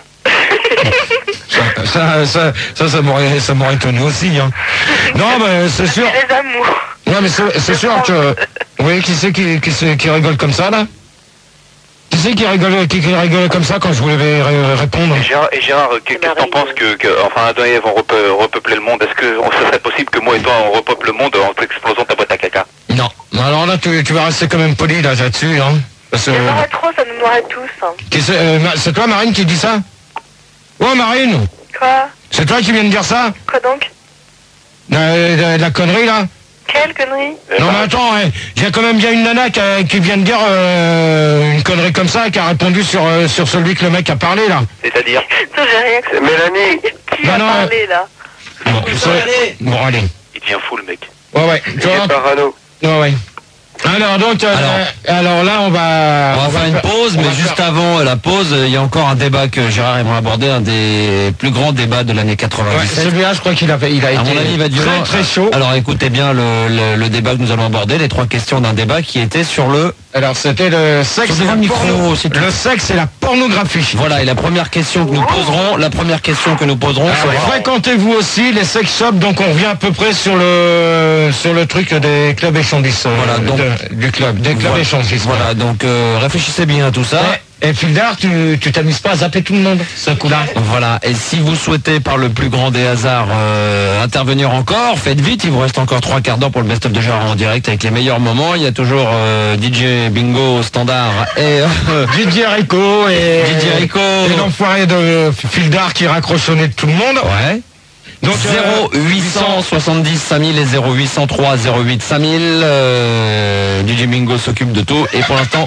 Ça m'aurait étonné aussi, hein. Non, mais c'est sûr. C'est les amours. Non, mais c'est sûr que... Oui, qui c'est qui rigole comme ça, là? Qui c'est qui rigolait comme ça quand je voulais répondre? Et Gérard, qu'est-ce que t'en penses enfin, Adam et Ève vont repeupler le monde? Est-ce que ça serait possible que moi et toi on repeuple le monde en explosant ta boîte à caca? Non. Alors là, tu vas rester quand même poli là-dessus, hein. Parce que... Ça trop, ça nous noierait tous. Hein. C'est toi, Marine, qui dit ça? Oh, Marine! Quoi? C'est toi qui viens de dire ça? Quoi donc? La connerie, là? Quelle connerie? Non, mais attends, il y a quand même bien une nana qui vient de dire une connerie comme ça, qui a répondu sur celui que le mec a parlé, là. C'est-à-dire? J'ai rien. C'est Mélanie. Qui a parlé, là? Bon, allez. Il devient fou, le mec. Ouais. Il est parano. Ouais. Alors donc, alors là, on va faire une pause, mais juste avant la pause, il y a encore un débat que Gérard aimerait aborder, un des plus grands débats de l'année 97. Celui-là, je crois qu'il a été à mon avis, il va durer très chaud. Alors écoutez bien le débat que nous allons aborder, les 3 questions d'un débat qui était sur le... Alors c'était le sexe et le sexe et la pornographie. Voilà, et la première question que nous poserons, c'est... Fréquentez-vous aussi les sex shops? Donc on revient à peu près sur le truc des clubs échangistes. Voilà, donc des clubs échangistes. Voilà, donc réfléchissez bien à tout ça. Et Fildar, tu t'amuses pas à zapper tout le monde, ce coup-là? Voilà, et si vous souhaitez par le plus grand des hasards intervenir encore, faites vite, il vous reste encore 3 quarts d'heure pour le best-of de Gérard en direct avec les meilleurs moments. Il y a toujours DJ Bingo au standard et DJ Rico et l'enfoiré de Fildar qui raccroche au nez de tout le monde. Ouais. Donc 0870 5000 et 0803 08 5000. DJ Bingo s'occupe de tout et pour l'instant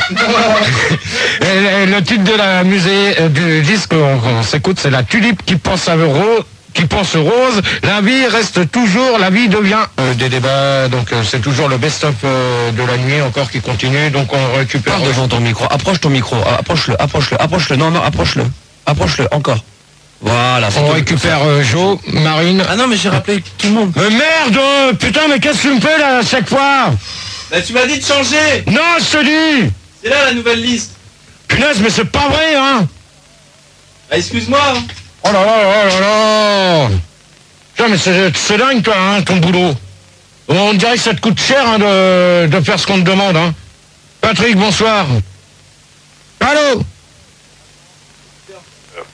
le titre de la du disque on s'écoute, c'est la tulipe qui pense rose. La vie reste toujours, la vie devient des débats. Donc c'est toujours le best-of de la nuit encore qui continue. Donc on récupère. Parle devant ton micro, approche ton micro, approche-le, non, approche-le encore. Voilà, on récupère Jo, Marine. Ah non, mais j'ai rappelé tout le monde. Merde, putain, mais qu'est-ce que tu me fais là à chaque fois? Bah tu m'as dit de changer. Non, je te dis. C'est là la nouvelle liste. Punaise, mais c'est pas vrai, hein. Ah, excuse-moi. Hein. Oh là là. Putain, mais c'est dingue, toi, hein, ton boulot. On dirait que ça te coûte cher hein, de faire ce qu'on te demande, hein. Patrick, bonsoir. Allô?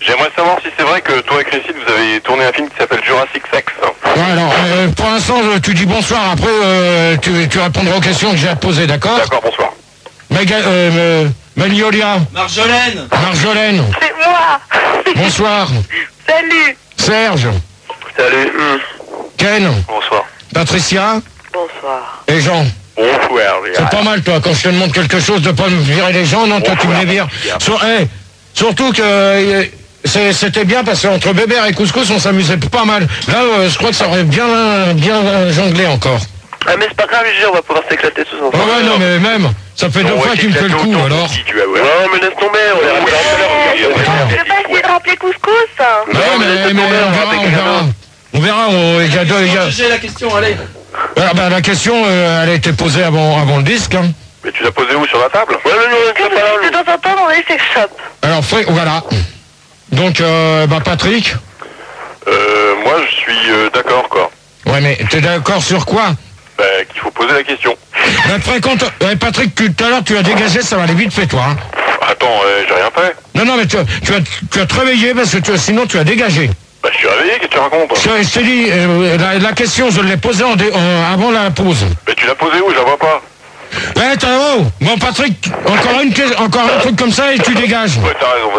J'aimerais savoir si c'est vrai que toi et Christine, vous avez tourné un film qui s'appelle Jurassic Sex. Ouais, alors, pour l'instant, tu dis bonsoir, après, tu répondras aux questions que j'ai à te poser, d'accord? D'accord, bonsoir. Magnolia. Marjolaine. Marjolaine. C'est moi. Bonsoir. Salut. Serge. Salut. Ken. Bonsoir. Patricia. Bonsoir. Et Jean. Bonsoir. C'est pas mal, toi, quand je te demande quelque chose, de pas me virer les gens, non, toi, tu me les vires. Surtout que c'était bien, parce qu'entre Bébert et Couscous, on s'amusait pas mal. Là, je crois que ça aurait bien jonglé encore. Ah mais c'est pas grave, on va pouvoir s'éclater tous ensemble. Ouais, non, mais même, ça fait 2 fois qu'il me fait le coup, alors. Non mais laisse tomber, Je vais pas essayer de rappeler Couscous. Non, mais on verra, il y a... J'ai la question, allez. Ah, bah, la question, elle a été posée avant le disque, hein. Mais tu l'as posé où, sur la table? Ouais, mais non, De temps en temps dans les sex shops. Alors, voilà. Donc, Patrick. Moi, je suis d'accord, quoi. Ouais, mais t'es d'accord sur quoi? Bah, qu'il faut poser la question. Patrick, tout à l'heure, tu as dégagé, ça va aller vite fait, toi. Hein. Attends, j'ai rien fait. Non, mais tu as te réveillé, parce que sinon, tu as dégagé. Bah, je suis réveillé, qu'est-ce que tu racontes? Je t'ai dit, la question, je l'ai posée avant la pause. Mais tu l'as posée où? Je la vois pas. Bon, Patrick, encore un truc comme ça et tu dégages. Ouais, t'as raison,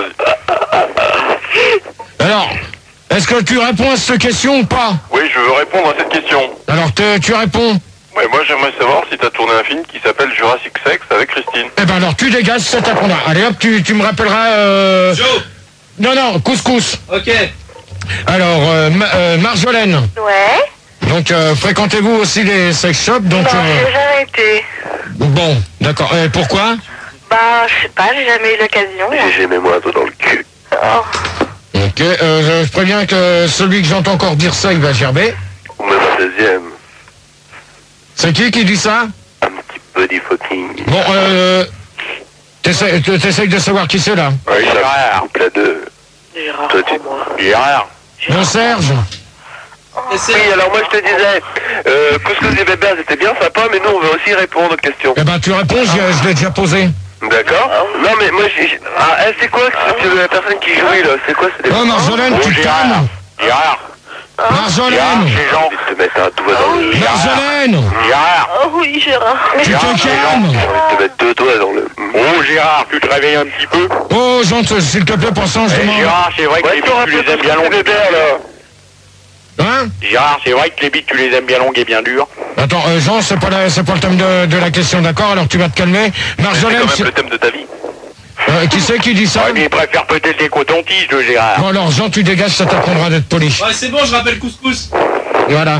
vas-y. Alors, est-ce que tu réponds à cette question ou pas? Oui, je veux répondre à cette question. Alors, tu réponds? Ouais, moi, j'aimerais savoir si t'as tourné un film qui s'appelle Jurassic Sex avec Christine. Eh ben alors, tu dégages, ça t'apprendra. Allez hop, tu me rappelleras... Joe. Non, Couscous. Ok. Alors, Marjolaine. Ouais. Donc, fréquentez-vous aussi les sex shops, donc... Non, j'ai jamais été. Bon, d'accord. Pourquoi? Bah, je sais pas, j'ai jamais eu l'occasion. J'ai jamais moi un doigt dans le cul. Oh. Ok, je préviens que celui que j'entends encore dire ça, il va gerber. Ou même un 16e. C'est qui dit ça? Un petit body fucking. Bon, t'essayes de savoir qui c'est, là? Oui, ça couple à deux. Gérard, Toi, prends-moi. Gérard. Bon, Serge. Oui, alors moi je te disais, Couscous et Bébert c'était bien sympa, mais nous on veut aussi répondre aux questions. Eh ben, tu réponds, je l'ai déjà posé. D'accord. Non mais moi c'est quoi la personne qui jouait là? C'est quoi? Oh, Marjolaine, tu te calmes. Gérard. Marjolaine. C'est Jean. Je vais te mettre un doigt dans le... Marjolaine. Gérard. Oh oui, Gérard. Tu te calmes. J'ai envie de te mettre 2 doigts dans le... Oh Gérard, tu te réveilles un petit peu? Oh, Jean, s'il te plaît, pour ça, je demande. Gérard, c'est vrai que les bites tu les aimes bien longues. Bébert là. Hein? Gérard, c'est vrai que les bites tu les aimes bien longues et bien dures. Attends, Jean, c'est pas le thème de la question, d'accord? Alors tu vas te calmer. Marjolaine, C'est quand même le thème de ta vie. qui c'est qui dit ça? Ouais, mais il préfère peut-être les cotons-tiges de Gérard. Bon, alors, Jean, tu dégages, ça t'apprendra d'être poli. Ouais, c'est bon, je rappelle Couscous. Voilà.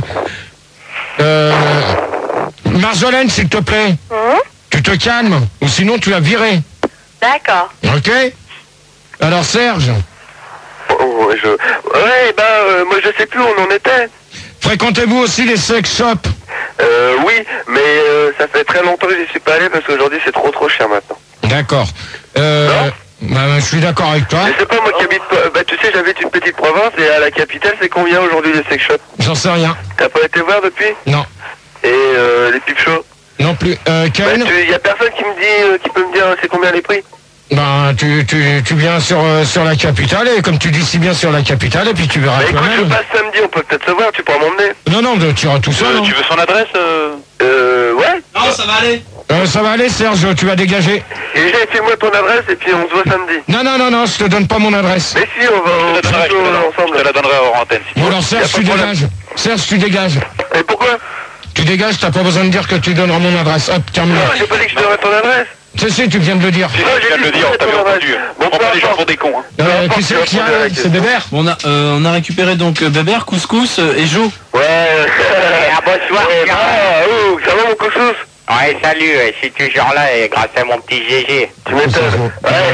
Marjolaine, s'il te plaît. Tu te calmes, ou sinon tu vas virer. D'accord. Ok? Alors, Serge. Oh, moi je sais plus où on en était. Fréquentez-vous aussi les sex shops? Oui, mais ça fait très longtemps que j'y suis pas allé parce qu'aujourd'hui c'est trop cher maintenant. D'accord. Je suis d'accord avec toi. Je sais pas, moi qui habite... Bah tu sais, j'habite une petite province et à la capitale, c'est combien aujourd'hui les sex shops? J'en sais rien. T'as pas été voir depuis? Non. Et les pipe shows? Non plus. Ken? Y a personne qui me dit, qui peut me dire c'est combien les prix? Ben, tu viens sur la capitale, et comme tu dis si bien sur la capitale, et puis tu verras Bah écoute, je toi-même. passe samedi, on peut peut-être se voir, tu pourras m'emmener. Non, tu iras tout seul. Tu veux son adresse Ouais. Non, ça va aller. Ça va aller, Serge, tu vas dégager. Et déjà, fais-moi ton adresse et puis on se voit samedi. Non, je te donne pas mon adresse. Mais si, on va ensemble. Je te la donnerai hors antenne. Bon, alors Serge, tu dégages. Serge, tu dégages. Et pourquoi? Tu dégages, t'as pas besoin de dire que tu donneras mon adresse. Hop, terminé. Non, j'ai pas dit que je donnerais ton adresse. Si, tu viens de le dire. Tu viens de le dire, on t'avait entendu. Bon, Prends pas les gens pour des cons. Qui c'est qui a? C'est Bébert. On a récupéré donc Bébert, Couscous et Joe. Ouais. Bonsoir. Ça va mon Couscous? Ouais, salut, je suis toujours là et grâce à mon petit GG. Tu m'étonnes.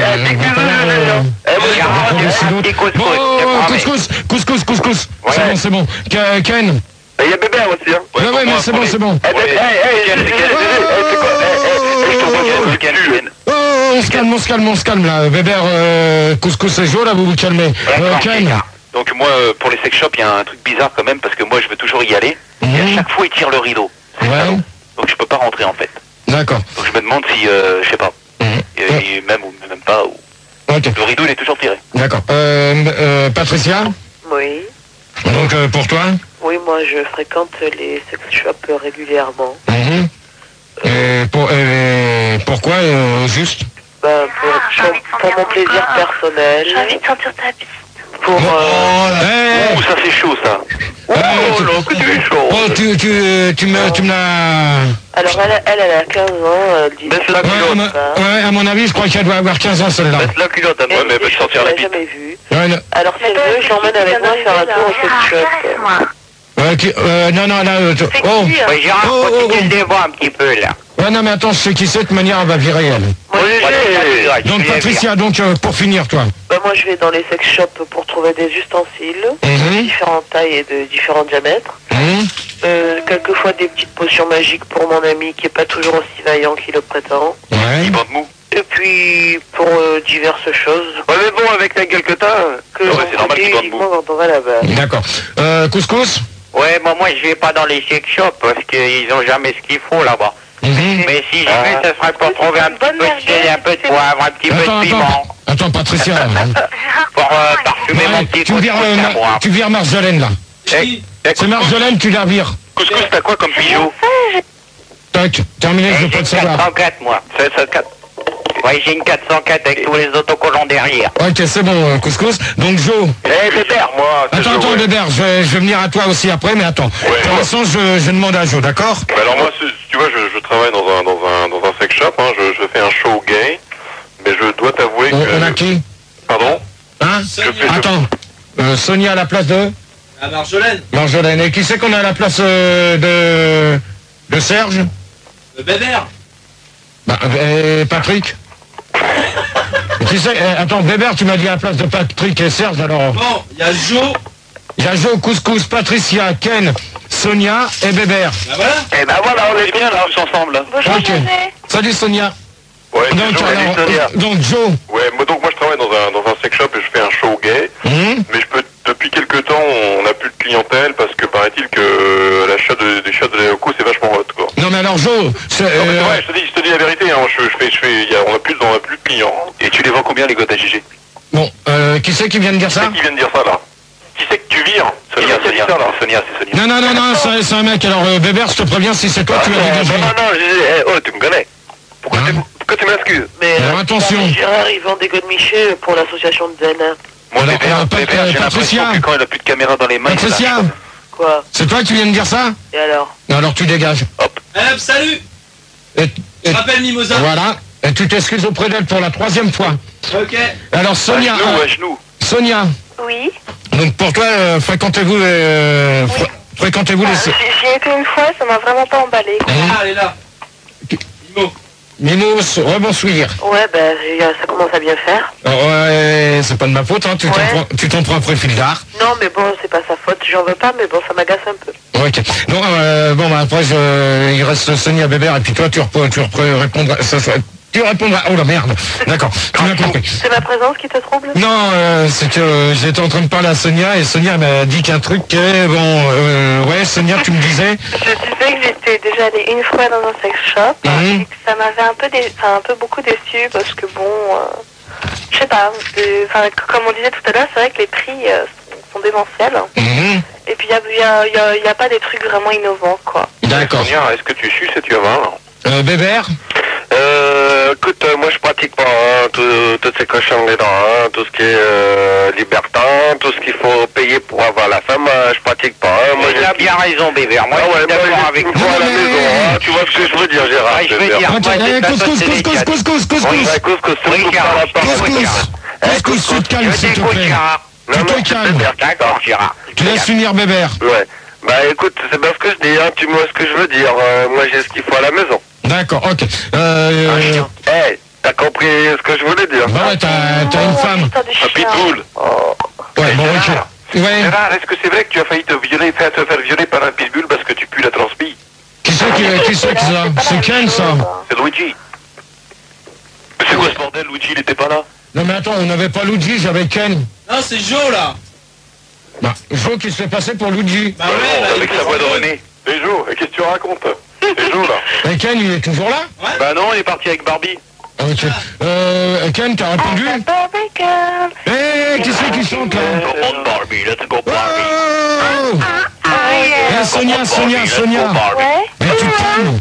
Couscous. C'est bon. Ken. Il y a Bébert aussi, hein. Ouais, mais c'est bon. On se calme là. Bébert, Couscous et Joe, là, vous calmez. Ken. Donc moi, pour les sex shops, il y a un truc bizarre quand même, parce que moi, je veux toujours y aller. Et à chaque fois, ils tirent le rideau. Ouais. Donc je peux pas rentrer, en fait. D'accord. Donc je me demande si, je sais pas, même ou même pas. Ou... Ok. Le rideau, il est toujours tiré. D'accord. Patricia? Oui. Donc, pour toi? Oui, moi je fréquente les sex shops régulièrement. Pourquoi, juste? Pour mon plaisir personnel. J'ai envie de sentir ta bite. Pour... Oh, ça c'est chaud, ça. Oh là, que tu es chaud. Oh, tu me l'as... Alors elle a 15 ans, elle dit... Baisse la culotte. Ouais, à mon avis, je crois qu'elle doit avoir 15 ans, celle-là. Baisse la culotte, ouais, mais elle peut sortir la Je l'ai bite. jamais vue. Ouais, Alors si elle veut, je l'emmène avec moi faire un tour au sex shop. non, là... oh. Ouais, Gérard, continue de les voir un petit peu, là. Ouais, non, mais attends, je sais qui c'est, de toute manière, elle va virer, elle. Donc, Patricia, pour finir, toi. Moi, je vais dans les sex shops pour trouver des ustensiles de différentes tailles et de différents diamètres. Quelquefois, des petites potions magiques pour mon ami qui est pas toujours aussi vaillant qu'il le prétend. Ouais. Et puis, pour diverses choses. Ouais, mais bon, avec la gueule que t'as... c'est normal qu'il bande mou. Quand on va là-bas. D'accord. Couscous? Ouais, moi je vais pas dans les sex shops parce qu'ils ont jamais ce qu'il faut là-bas. Mais si je vais, ce serait pour trouver un petit peu de sel, un peu de poivre, un petit peu de piment. Attends, Patricia. Pour parfumer mon petit tu vires Marjolaine, là. C'est Marjolaine, tu la vires. Couscous, t'as quoi comme bijou? Tac, terminé, je veux pas te savoir. 404, moi. 704. Ouais, j'ai une 404 avec tous les autocollants derrière. Ok, c'est bon, Couscous. Donc, Joe. Bébert, moi. Attends, Bébert, je vais venir à toi aussi après, mais attends. Pour l'instant, je demande à Joe, d'accord? Alors moi, tu vois, je travaille dans un sex shop, hein, je fais un show gay, mais je dois t'avouer que... On a qui? Pardon? Hein? Attends, Sonia à la place de? À Marjolaine. Marjolaine. Et qui c'est qu'on a à la place de Serge? Bébert. Patrick? Qui c'est? Attends, Bébert, tu m'as dit à la place de Patrick et Serge, alors... Bon, il y a Joe. Il y a Joe, Couscous, Patricia, Ken, Sonia et Bébert. Bah voilà. Eh ben voilà, on est bien là, tous ensemble. Bonjour, Ok. Salut Sonia. Ouais, Donc, Sonia. donc Joe. Ouais, donc moi je travaille dans un sex shop et je fais un show gay, mais depuis quelques temps, on n'a plus de clientèle parce que paraît-il que l'achat des chats de Léoco c'est vachement hot, quoi. Non mais alors Joe, c'est... Ouais, je te dis la vérité, hein, on a plus de clients. Et tu les vends combien les gottes à GG? Bon, qui c'est qui vient de dire ça? Qui c'est qui vient de dire ça là? Qui c'est que tu vires? Sonia, c'est Sonia. Non, c'est un mec. Alors Bébert, je te préviens, si c'est toi, tu as dégagé. Non, tu me connais. Pourquoi tu m'excuses? Mais alors attention. Gérard, ils vendent des godemichés pour l'association de Zen. Moi, Bébert, j'ai l'impression que quand il a plus de caméra dans les mains, Patricia, Quoi? c'est toi qui viens de dire ça? Et alors? Alors tu dégages. Hop. Salut. Je m'appelle Mimosa. Voilà. Et tu t'excuses auprès d'elle pour la 3e fois. Ok. Alors Sonia. À genoux. Sonia. Oui. Donc pour toi, fréquentez-vous les... Fréquentez-vous les... J'y ai été une fois, ça m'a vraiment pas emballé. Ah, elle est là. Mimos, rebonsoir. Ouais, ça commence à bien faire. Ouais, c'est pas de ma faute, hein. Tu t'en prends après fil d'art. Non, mais bon, c'est pas sa faute, j'en veux pas, mais bon, ça m'agace un peu. Ok. Non, bon, après, il reste Sonia Bébert, et puis toi, tu répondras... Tu répondras... Oh la merde. D'accord, tu m'as compris. C'est ma présence qui te trouble? Non, c'est que j'étais en train de parler à Sonia, et Sonia m'a dit qu'un truc est... Bon, ouais, Sonia, tu me disais... Je disais que j'étais déjà allée une fois dans un sex shop, et que ça m'avait un peu beaucoup déçu, parce que bon... je sais pas, comme on disait tout à l'heure, c'est vrai que les prix sont démentiels. Et puis il y a pas des trucs vraiment innovants, quoi. D'accord. Sonia, est-ce que tu suces et tu avales? Bébert? Écoute, moi je pratique pas toutes ces cochonneries-là, tout ce qui est libertin, tout ce qu'il faut payer pour avoir la femme, je pratique pas. Moi, il a bien raison, Bébert. Moi, je suis d'accord avec toi à la maison, tu vois ce que je veux dire, Gérard? Je veux dire, Couscous, tu te calmes, s'il te plaît. Tu te calmes. D'accord, Gérard. Tu laisses finir Bébert. Ouais. Bah écoute, c'est bien ce que je dis, hein, tu vois ce que je veux dire. Moi j'ai ce qu'il faut à la maison. D'accord, ok. Hey, t'as compris ce que je voulais dire? Bah ouais, t'as une femme. Un pitbull. Ouais, bon, ok. Ouais. Gérard, est-ce que c'est vrai que tu as failli te faire violer par un pitbull parce que tu pues la transpi? Qui c'est ça? C'est Ken, ça? C'est Luigi. Mais c'est quoi ce bordel? Luigi, il était pas là? Non mais attends, on n'avait pas Luigi, j'avais Ken. Non, c'est Joe, là. Bah, Joe qui se fait passer pour Luigi. Bah ouais, avec sa voix de René. Et Joe, qu'est-ce que tu racontes? Et Joe, là? Et Ken, il est toujours là? Bah non, il est parti avec Barbie. Ok. Ken, t'as répondu? Eh, qui c'est qui chante là? Come on Barbie, let's go Barbie. Oh! Eh, Sonia. Ouais. Mais tu calmes.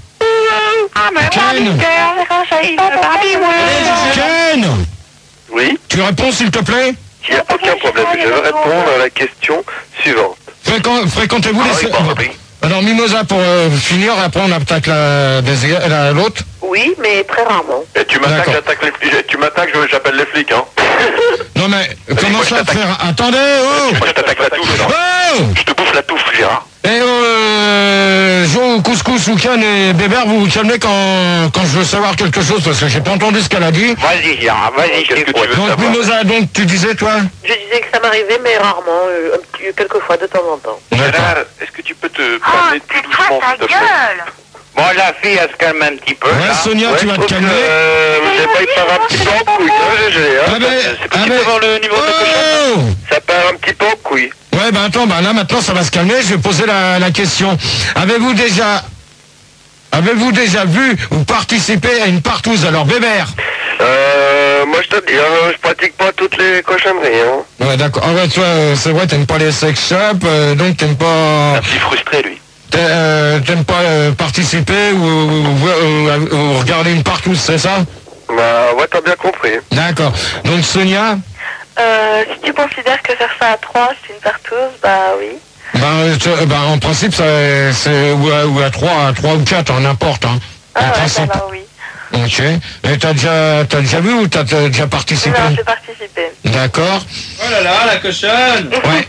Ken! Oui, Tu réponds s'il te plaît? il n'y a aucun problème. Je vais répondre à la question suivante. Fréquentez-vous les... Barbie. Alors Mimosa pour finir, après on attaque l'autre. Oui, mais très rarement. Et tu m'attaques, j'appelle les flics, hein. Non mais, comment ça frère? Attendez, oh! Moi je t'attaque la touffe, Gérard. Oh! Je te bouffe la touffe, Gérard. Et Jo, Couscous ou Ken et Bébert, vous vous calmez quand je veux savoir quelque chose, parce que j'ai pas entendu ce qu'elle a dit. Vas-y, Gérard, vas-y, je t'écoute. Donc Mimosa, donc tu disais toi? Je disais que ça m'arrivait, mais rarement, quelques fois, de temps en temps. Gérard, est-ce que tu peux te parler plus doucement, s'il te plaît? Bon, la fille, elle se calme un petit peu. Ouais, là. Sonia, tu vas te calmer. Vous n'avez pas eu part un petit peu en couille, hein, GG, hein. C'est possible d'avoir le numéro de cochon? Oh! Ça part un petit peu en couille. Ouais, bah attends, bah là maintenant ça va se calmer, je vais poser la question. Avez-vous déjà vu ou participé à une partouze? Alors Bébert? Moi je te dis, hein, je pratique pas toutes les cochonneries, hein. Ouais, d'accord. Ah ouais, toi, c'est vrai, t'aimes pas les sex shops, donc t'aimes pas... Un petit frustré, lui. T'aimes pas participer ou regarder une partouze, c'est ça? Bah ouais, t'as bien compris. D'accord. Donc Sonia? Si tu considères que faire ça à 3, c'est une partouze, bah oui. En principe, c'est ou à 3 ou 4, n'importe. Hein. Ah ouais, ça va, oui. Ok. Et t'as déjà vu ou t'as déjà participé? Non, j'ai participé. D'accord. Oh là là, la cochonne. Ouais.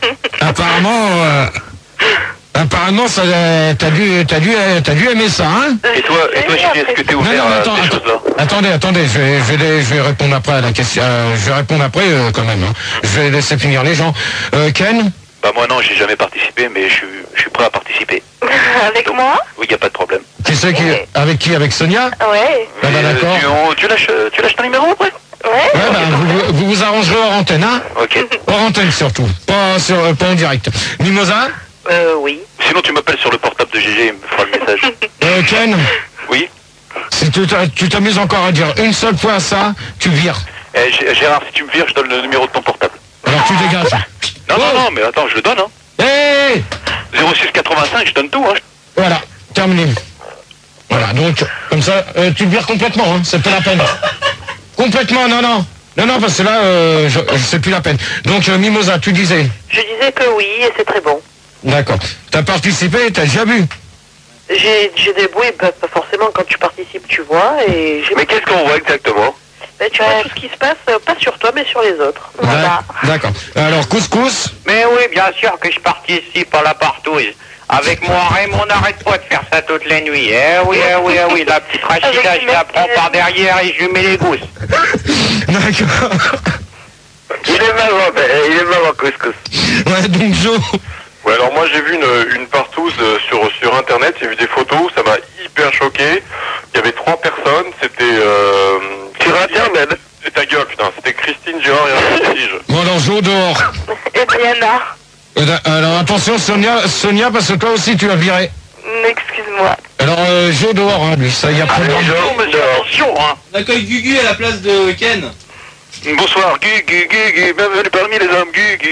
Apparemment, ça, t'as dû aimer ça, hein? Et toi, Gigi, est-ce que t'es ouvert à ces choses-là? Attendez, je vais répondre après à la question. Je vais répondre après quand même. Hein. Je vais laisser finir les gens. Ken? Bah moi non, j'ai jamais participé, mais je suis prêt à participer. Avec moi? Oui, y a pas de problème. Qui c'est qui? Avec qui? Avec Sonia? Ouais. Ah bah d'accord. Tu lâches ton numéro après? Ouais. Ouais, bah, vous arrangerez hors antenne, hein? Ok. Hors antenne surtout, pas en direct. Mimosa? Oui. Sinon tu m'appelles sur le portable de GG, il me fera le message. Ken? Oui. Si tu t'amuses encore à dire une seule fois ça, tu vires. Gérard, si tu me vires, je donne le numéro de ton portable. Alors tu dégages. Non, mais attends, je le donne, hein. Hey 0685, je donne tout, hein. Voilà, terminé. Voilà, donc, comme ça, tu le vires complètement, hein, c'est pas la peine. Complètement, non, parce que là, c'est plus la peine. Donc, Mimosa, tu disais? Je disais que oui, et c'est très bon. D'accord. T'as participé, t'as déjà vu? J'ai des bruits, pas forcément quand tu participes, tu vois, et j'ai... Mais qu'est-ce qu'on voit exactement? Ben, tu vois tout ce qui se passe, pas sur toi, mais sur les autres. Voilà. D'accord. Alors, Couscous? Mais oui, bien sûr que je participe à la partouze. Avec moi, Raymond, on n'arrête pas de faire ça toutes les nuits. Oui, la petite Rachida, je la prends par derrière et je lui mets les gousses. D'accord. Il est marrant, Couscous. Ouais, donc Joe. Ouais, alors moi j'ai vu une partouze sur internet, j'ai vu des photos, ça m'a hyper choqué. Il y avait 3 personnes, c'était... Sur internet? Et ta gueule, putain, c'était Christine, Gérard et un prestige. Bon, alors, Joe dehors. Et Brianna. Alors, attention, Sonia, parce que toi aussi, tu as viré. Excuse-moi. Alors, Joe dehors, hein, lui, ça y a pas de Attention, hein. On accueille Gugu à la place de Ken. Bonsoir, Gugu, bienvenue parmi les hommes, Gugu.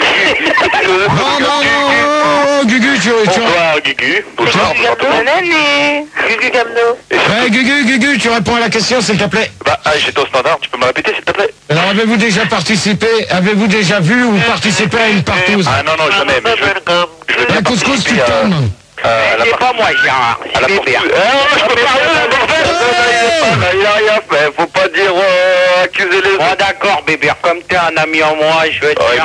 Non, Gugu, Bonsoir, Gugu. Bonsoir, Bonne année. Gugu Gamno. Gugu, tu réponds à la question, s'il te plaît. Bah, j'étais au standard, tu peux me répéter, s'il te plaît? Alors, avez-vous déjà vu ou participé à une partouze? Ah non, jamais, mais je veux bien Couscous, tu participer tombes. C'est pas moi, Gérard, c'est Bébert. Je peux parler, Il a rien fait, faut pas dire accuser les autres. Bon, d'accord, Bébert, comme t'es un ami en moi, je vais te faire...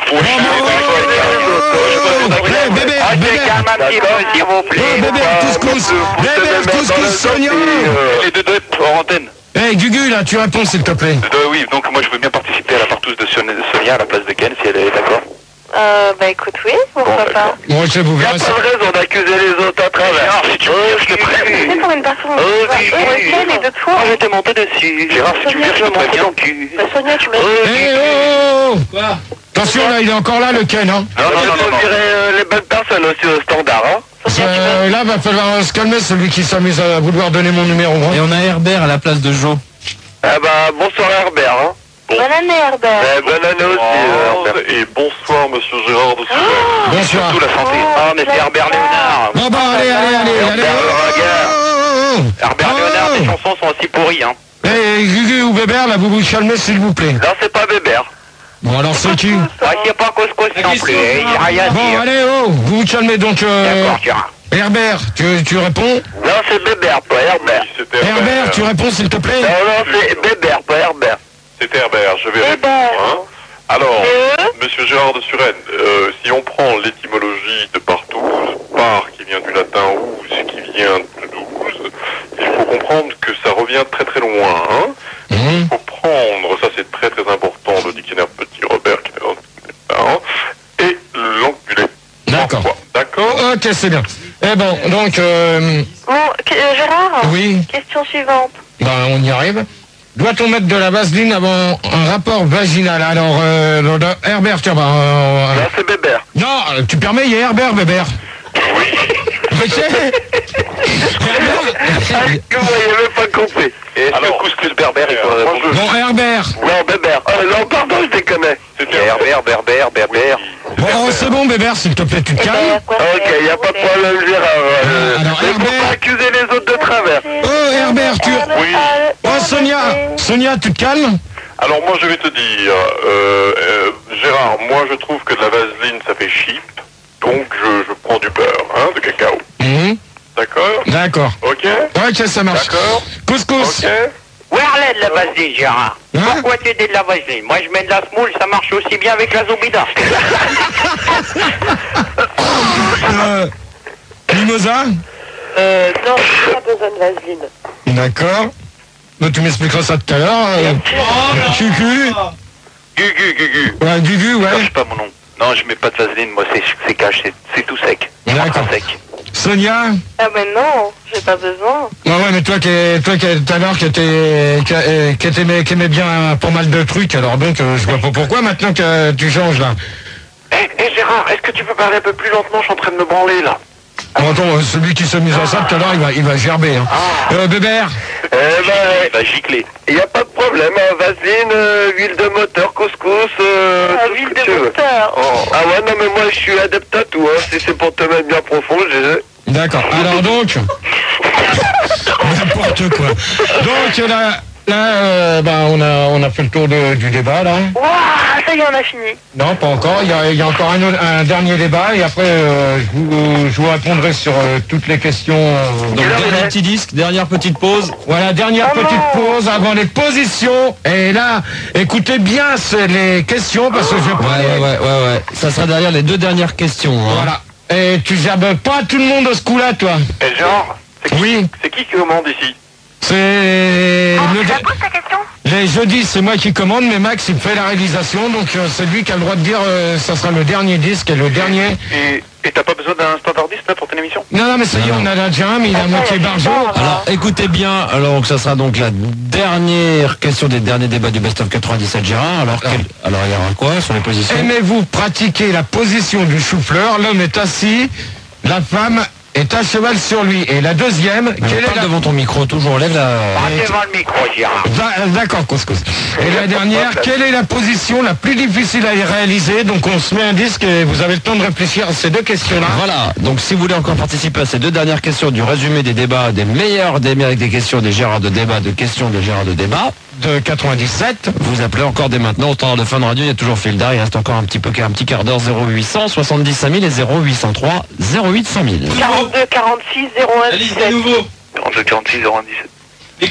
Calme un petit peu, s'il vous plaît. Couscous, Sonia. Les deux doigts hors antenne. Hey, Gugu, là, tu réponds, s'il te plaît. Oui, donc moi je veux bien participer à la partouze de Sonia à la place de Ken, si elle est d'accord. Bah écoute, oui, pourquoi pas. Moi, je vais vous Il verrez a ça. pas de raison d'accuser les autres à travers. Gérard, si tu me vires, je te préviens. C'est pour une personne. Quelle et d'autres fois. Je vais te monter dessus. Gérard, si tu me vires, je te préviens. Bah, Sonia, tu m'as Oh. Quoi? Attention, là, il est encore là, le Ken, hein. Non, faut virer les bonnes personnes aussi au standard, hein. Là, va falloir se calmer, celui qui s'amuse à vouloir donner mon numéro. Et on a Herbert à la place de Joe. Ah bah, bonsoir Herbert, hein. Bonne année, Herbert. Bonne année aussi, Herbert. Et bonsoir, monsieur Gérard de Suren. Bonsoir. Surtout la santé. Ah, mais c'est Herbert Léonard. Bon, bah, allez. Herbert Léonard, tes chansons sont aussi pourries, hein. Eh, Gugu ou Bébert, là, vous vous calmez, s'il vous plaît. Non, c'est pas Bébert. Bon, alors, c'est qui? Ah, il n'y a pas Couscous non plus, il n'y a rien à Bon, dire. allez, vous vous calmez, donc, D'accord, Gérard. Herbert, tu réponds? Non, c'est Bébert, pas Herbert. Herbert, tu réponds, s'il te plaît? Non, c'est Bébert, pas Herbert. C'est Herbert, je vais répondre. Hein. Alors, monsieur Gérard de Suren, si on prend l'étymologie de partouze, par qui vient du latin ouse, qui vient de douze, il faut comprendre que ça revient très très loin. Hein. Il faut prendre, ça c'est très très important, le dictionnaire Petit Robert, qui est dans le parents, et l'enculé. D'accord. D'accord. Ok, c'est bien. Eh bon, donc... Bon, Gérard. Oui. Question suivante. Ben, on y arrive. Doit-on mettre de la vaseline avant un rapport vaginal? Alors, Herbert, tiens, Non, c'est Bébert. Non, tu permets, il y a Herbert, Bébert. Oui. Mais Que vous n'avez même pas compris. Est-ce que Couscous Berbère, il faut répondre? Bon, Herbert. Non, Bébert. Non, pardon, je déconne. C'était Herbert, Berbère. Bon, c'est bon, Bébert, s'il te plaît, tu te calmes. Ok, il n'y a pas de problème, Gérard. Alors, Mais faut pas accuser les autres de travers. Oh, Herbert, Oui. Oh, Sonia, tu te calmes? Alors moi je vais te dire, Gérard, moi je trouve que de la vaseline ça fait cheap, donc je prends du beurre, hein, de cacao. D'accord? D'accord. Ok? Ok, ça marche. D'accord? Couscous. Ok? Où est de la vaseline, Gérard? Pourquoi tu dis de la vaseline? Moi, je mets de la semoule, ça marche aussi bien avec la Zobida. Mimosa? Non, j'ai pas besoin de vaseline. D'accord. Donc, tu m'expliqueras ça tout à l'heure. Gugu. Gugu. Ouais, Gugu, ouais. Je pas mon nom. Non, je mets pas de vaseline, moi c'est cash, c'est tout sec. D'accord. Sec. Sonia? Ah ben non, j'ai pas besoin. Ouais, mais toi qui tout à l'heure qui aimait bien pas mal de trucs, alors donc je vois pas pourquoi maintenant que tu changes là. Eh Gérard, est-ce que tu peux parler un peu plus lentement? Je suis en train de me branler là. Bon, attends, celui qui s'est mis à ça tout à l'heure, il va gerber. Hein. Bébert? Il va gicler. Il n'y a pas de problème, vaseline, huile de moteur, couscous, huile de moteur. Ah ouais, non mais moi je suis adepte à tout, hein. Si c'est pour te mettre bien profond, D'accord, alors donc... N'importe quoi. Donc là on a fait le tour du débat là. Waouh, ça y est, on a fini. Non, pas encore. Il y a encore un dernier débat et après je vous répondrai sur toutes les questions. Donc dernier petit disque, dernière petite pause. Voilà, dernière petite pause avant les positions. Et là, écoutez bien les questions parce que je vais parler. Ouais. Ça sera derrière les deux dernières questions. Hein. Voilà. Et tu gerbes pas tout le monde à ce coup-là, toi. Et Gérard, c'est qui commande ici? C'est les jeudis, c'est moi qui commande, mais Max il fait la réalisation, donc c'est lui qui a le droit de dire ça sera le dernier disque et le dernier. Et t'as pas besoin d'un standardiste là pour ton émission? Non, mais ça y est, on a déjà un, mais il a moitié barjo. Alors écoutez bien, alors ça sera donc la dernière question des derniers débats du Best of 97 Gérard. Alors il y aura quoi sur les positions? Aimez-vous pratiquer la position du chou-fleur? L'homme est assis, la femme est à cheval sur lui. Et la deuxième, parle devant ton micro, toujours lève la... Devant le micro, Gérard. D'accord, couscous. Et la dernière, quelle est la position la plus difficile à réaliser? Donc on se met un disque et vous avez le temps de réfléchir à ces deux questions-là. Voilà, donc si vous voulez encore participer à ces deux dernières questions du résumé des débats, des meilleurs des questions des Gérard de débat, de questions de Gérard de débat, de 97, vous appelez encore dès maintenant au standard de Fun Radio, il y a toujours fil d'art, il reste encore un petit quart d'heure, 0800 70 5000 et 0803 08 100 000. 42 46 01 17. 42 46 01 17.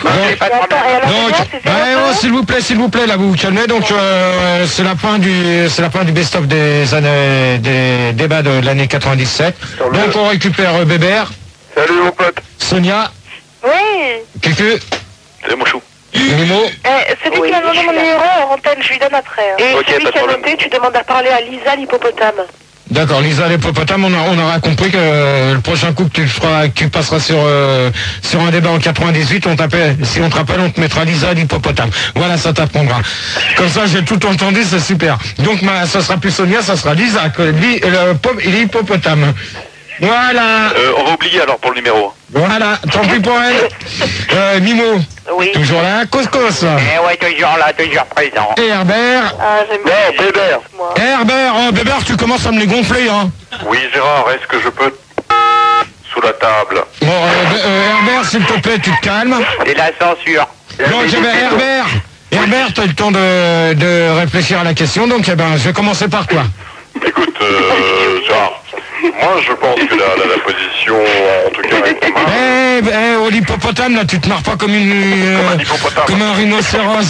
S'il vous plaît, là vous vous calmez. Donc c'est la fin du best-of des années des débats de l'année 97. Donc on récupère Bébert. Salut mon pote. Sonia. Oui. Cucu. Salut mon chou. Nimo. Celui qui a demandé mon numéro en antenne, je lui donne après. Hein. Et celui qui a noté, tu demandes à parler à Lisa l'hippopotame. D'accord, Lisa l'hippopotame, on aura compris que le prochain coup que tu passeras sur un débat en 98, si on te rappelle, on te mettra Lisa l'hippopotame. Voilà, ça t'apprendra. Comme ça, j'ai tout entendu, c'est super. Donc, ça sera plus Sonia, ça sera Lisa, l'hippopotame. Voilà. On va oublier alors pour le numéro. Voilà, tant pis pour elle. Mimo. Oui. Toujours là, couscous. Eh ouais, toujours là, toujours présent. Et Herbert. Ah, j'aime bien. Non, Bébert. Moi. Herbert, Bébert, tu commences à me les gonfler, hein. Oui, Gérard, est-ce que je peux sous la table? Bon, Herbert, s'il te plaît, tu te calmes. C'est la censure. Donc, Herbert, t'as eu le temps de réfléchir à la question, donc je vais commencer par toi. Écoute, Gérard, moi je pense que la position, en tout cas, est pas mal. Oh, l'hippopotame, là, tu te marres pas comme un rhinocéros.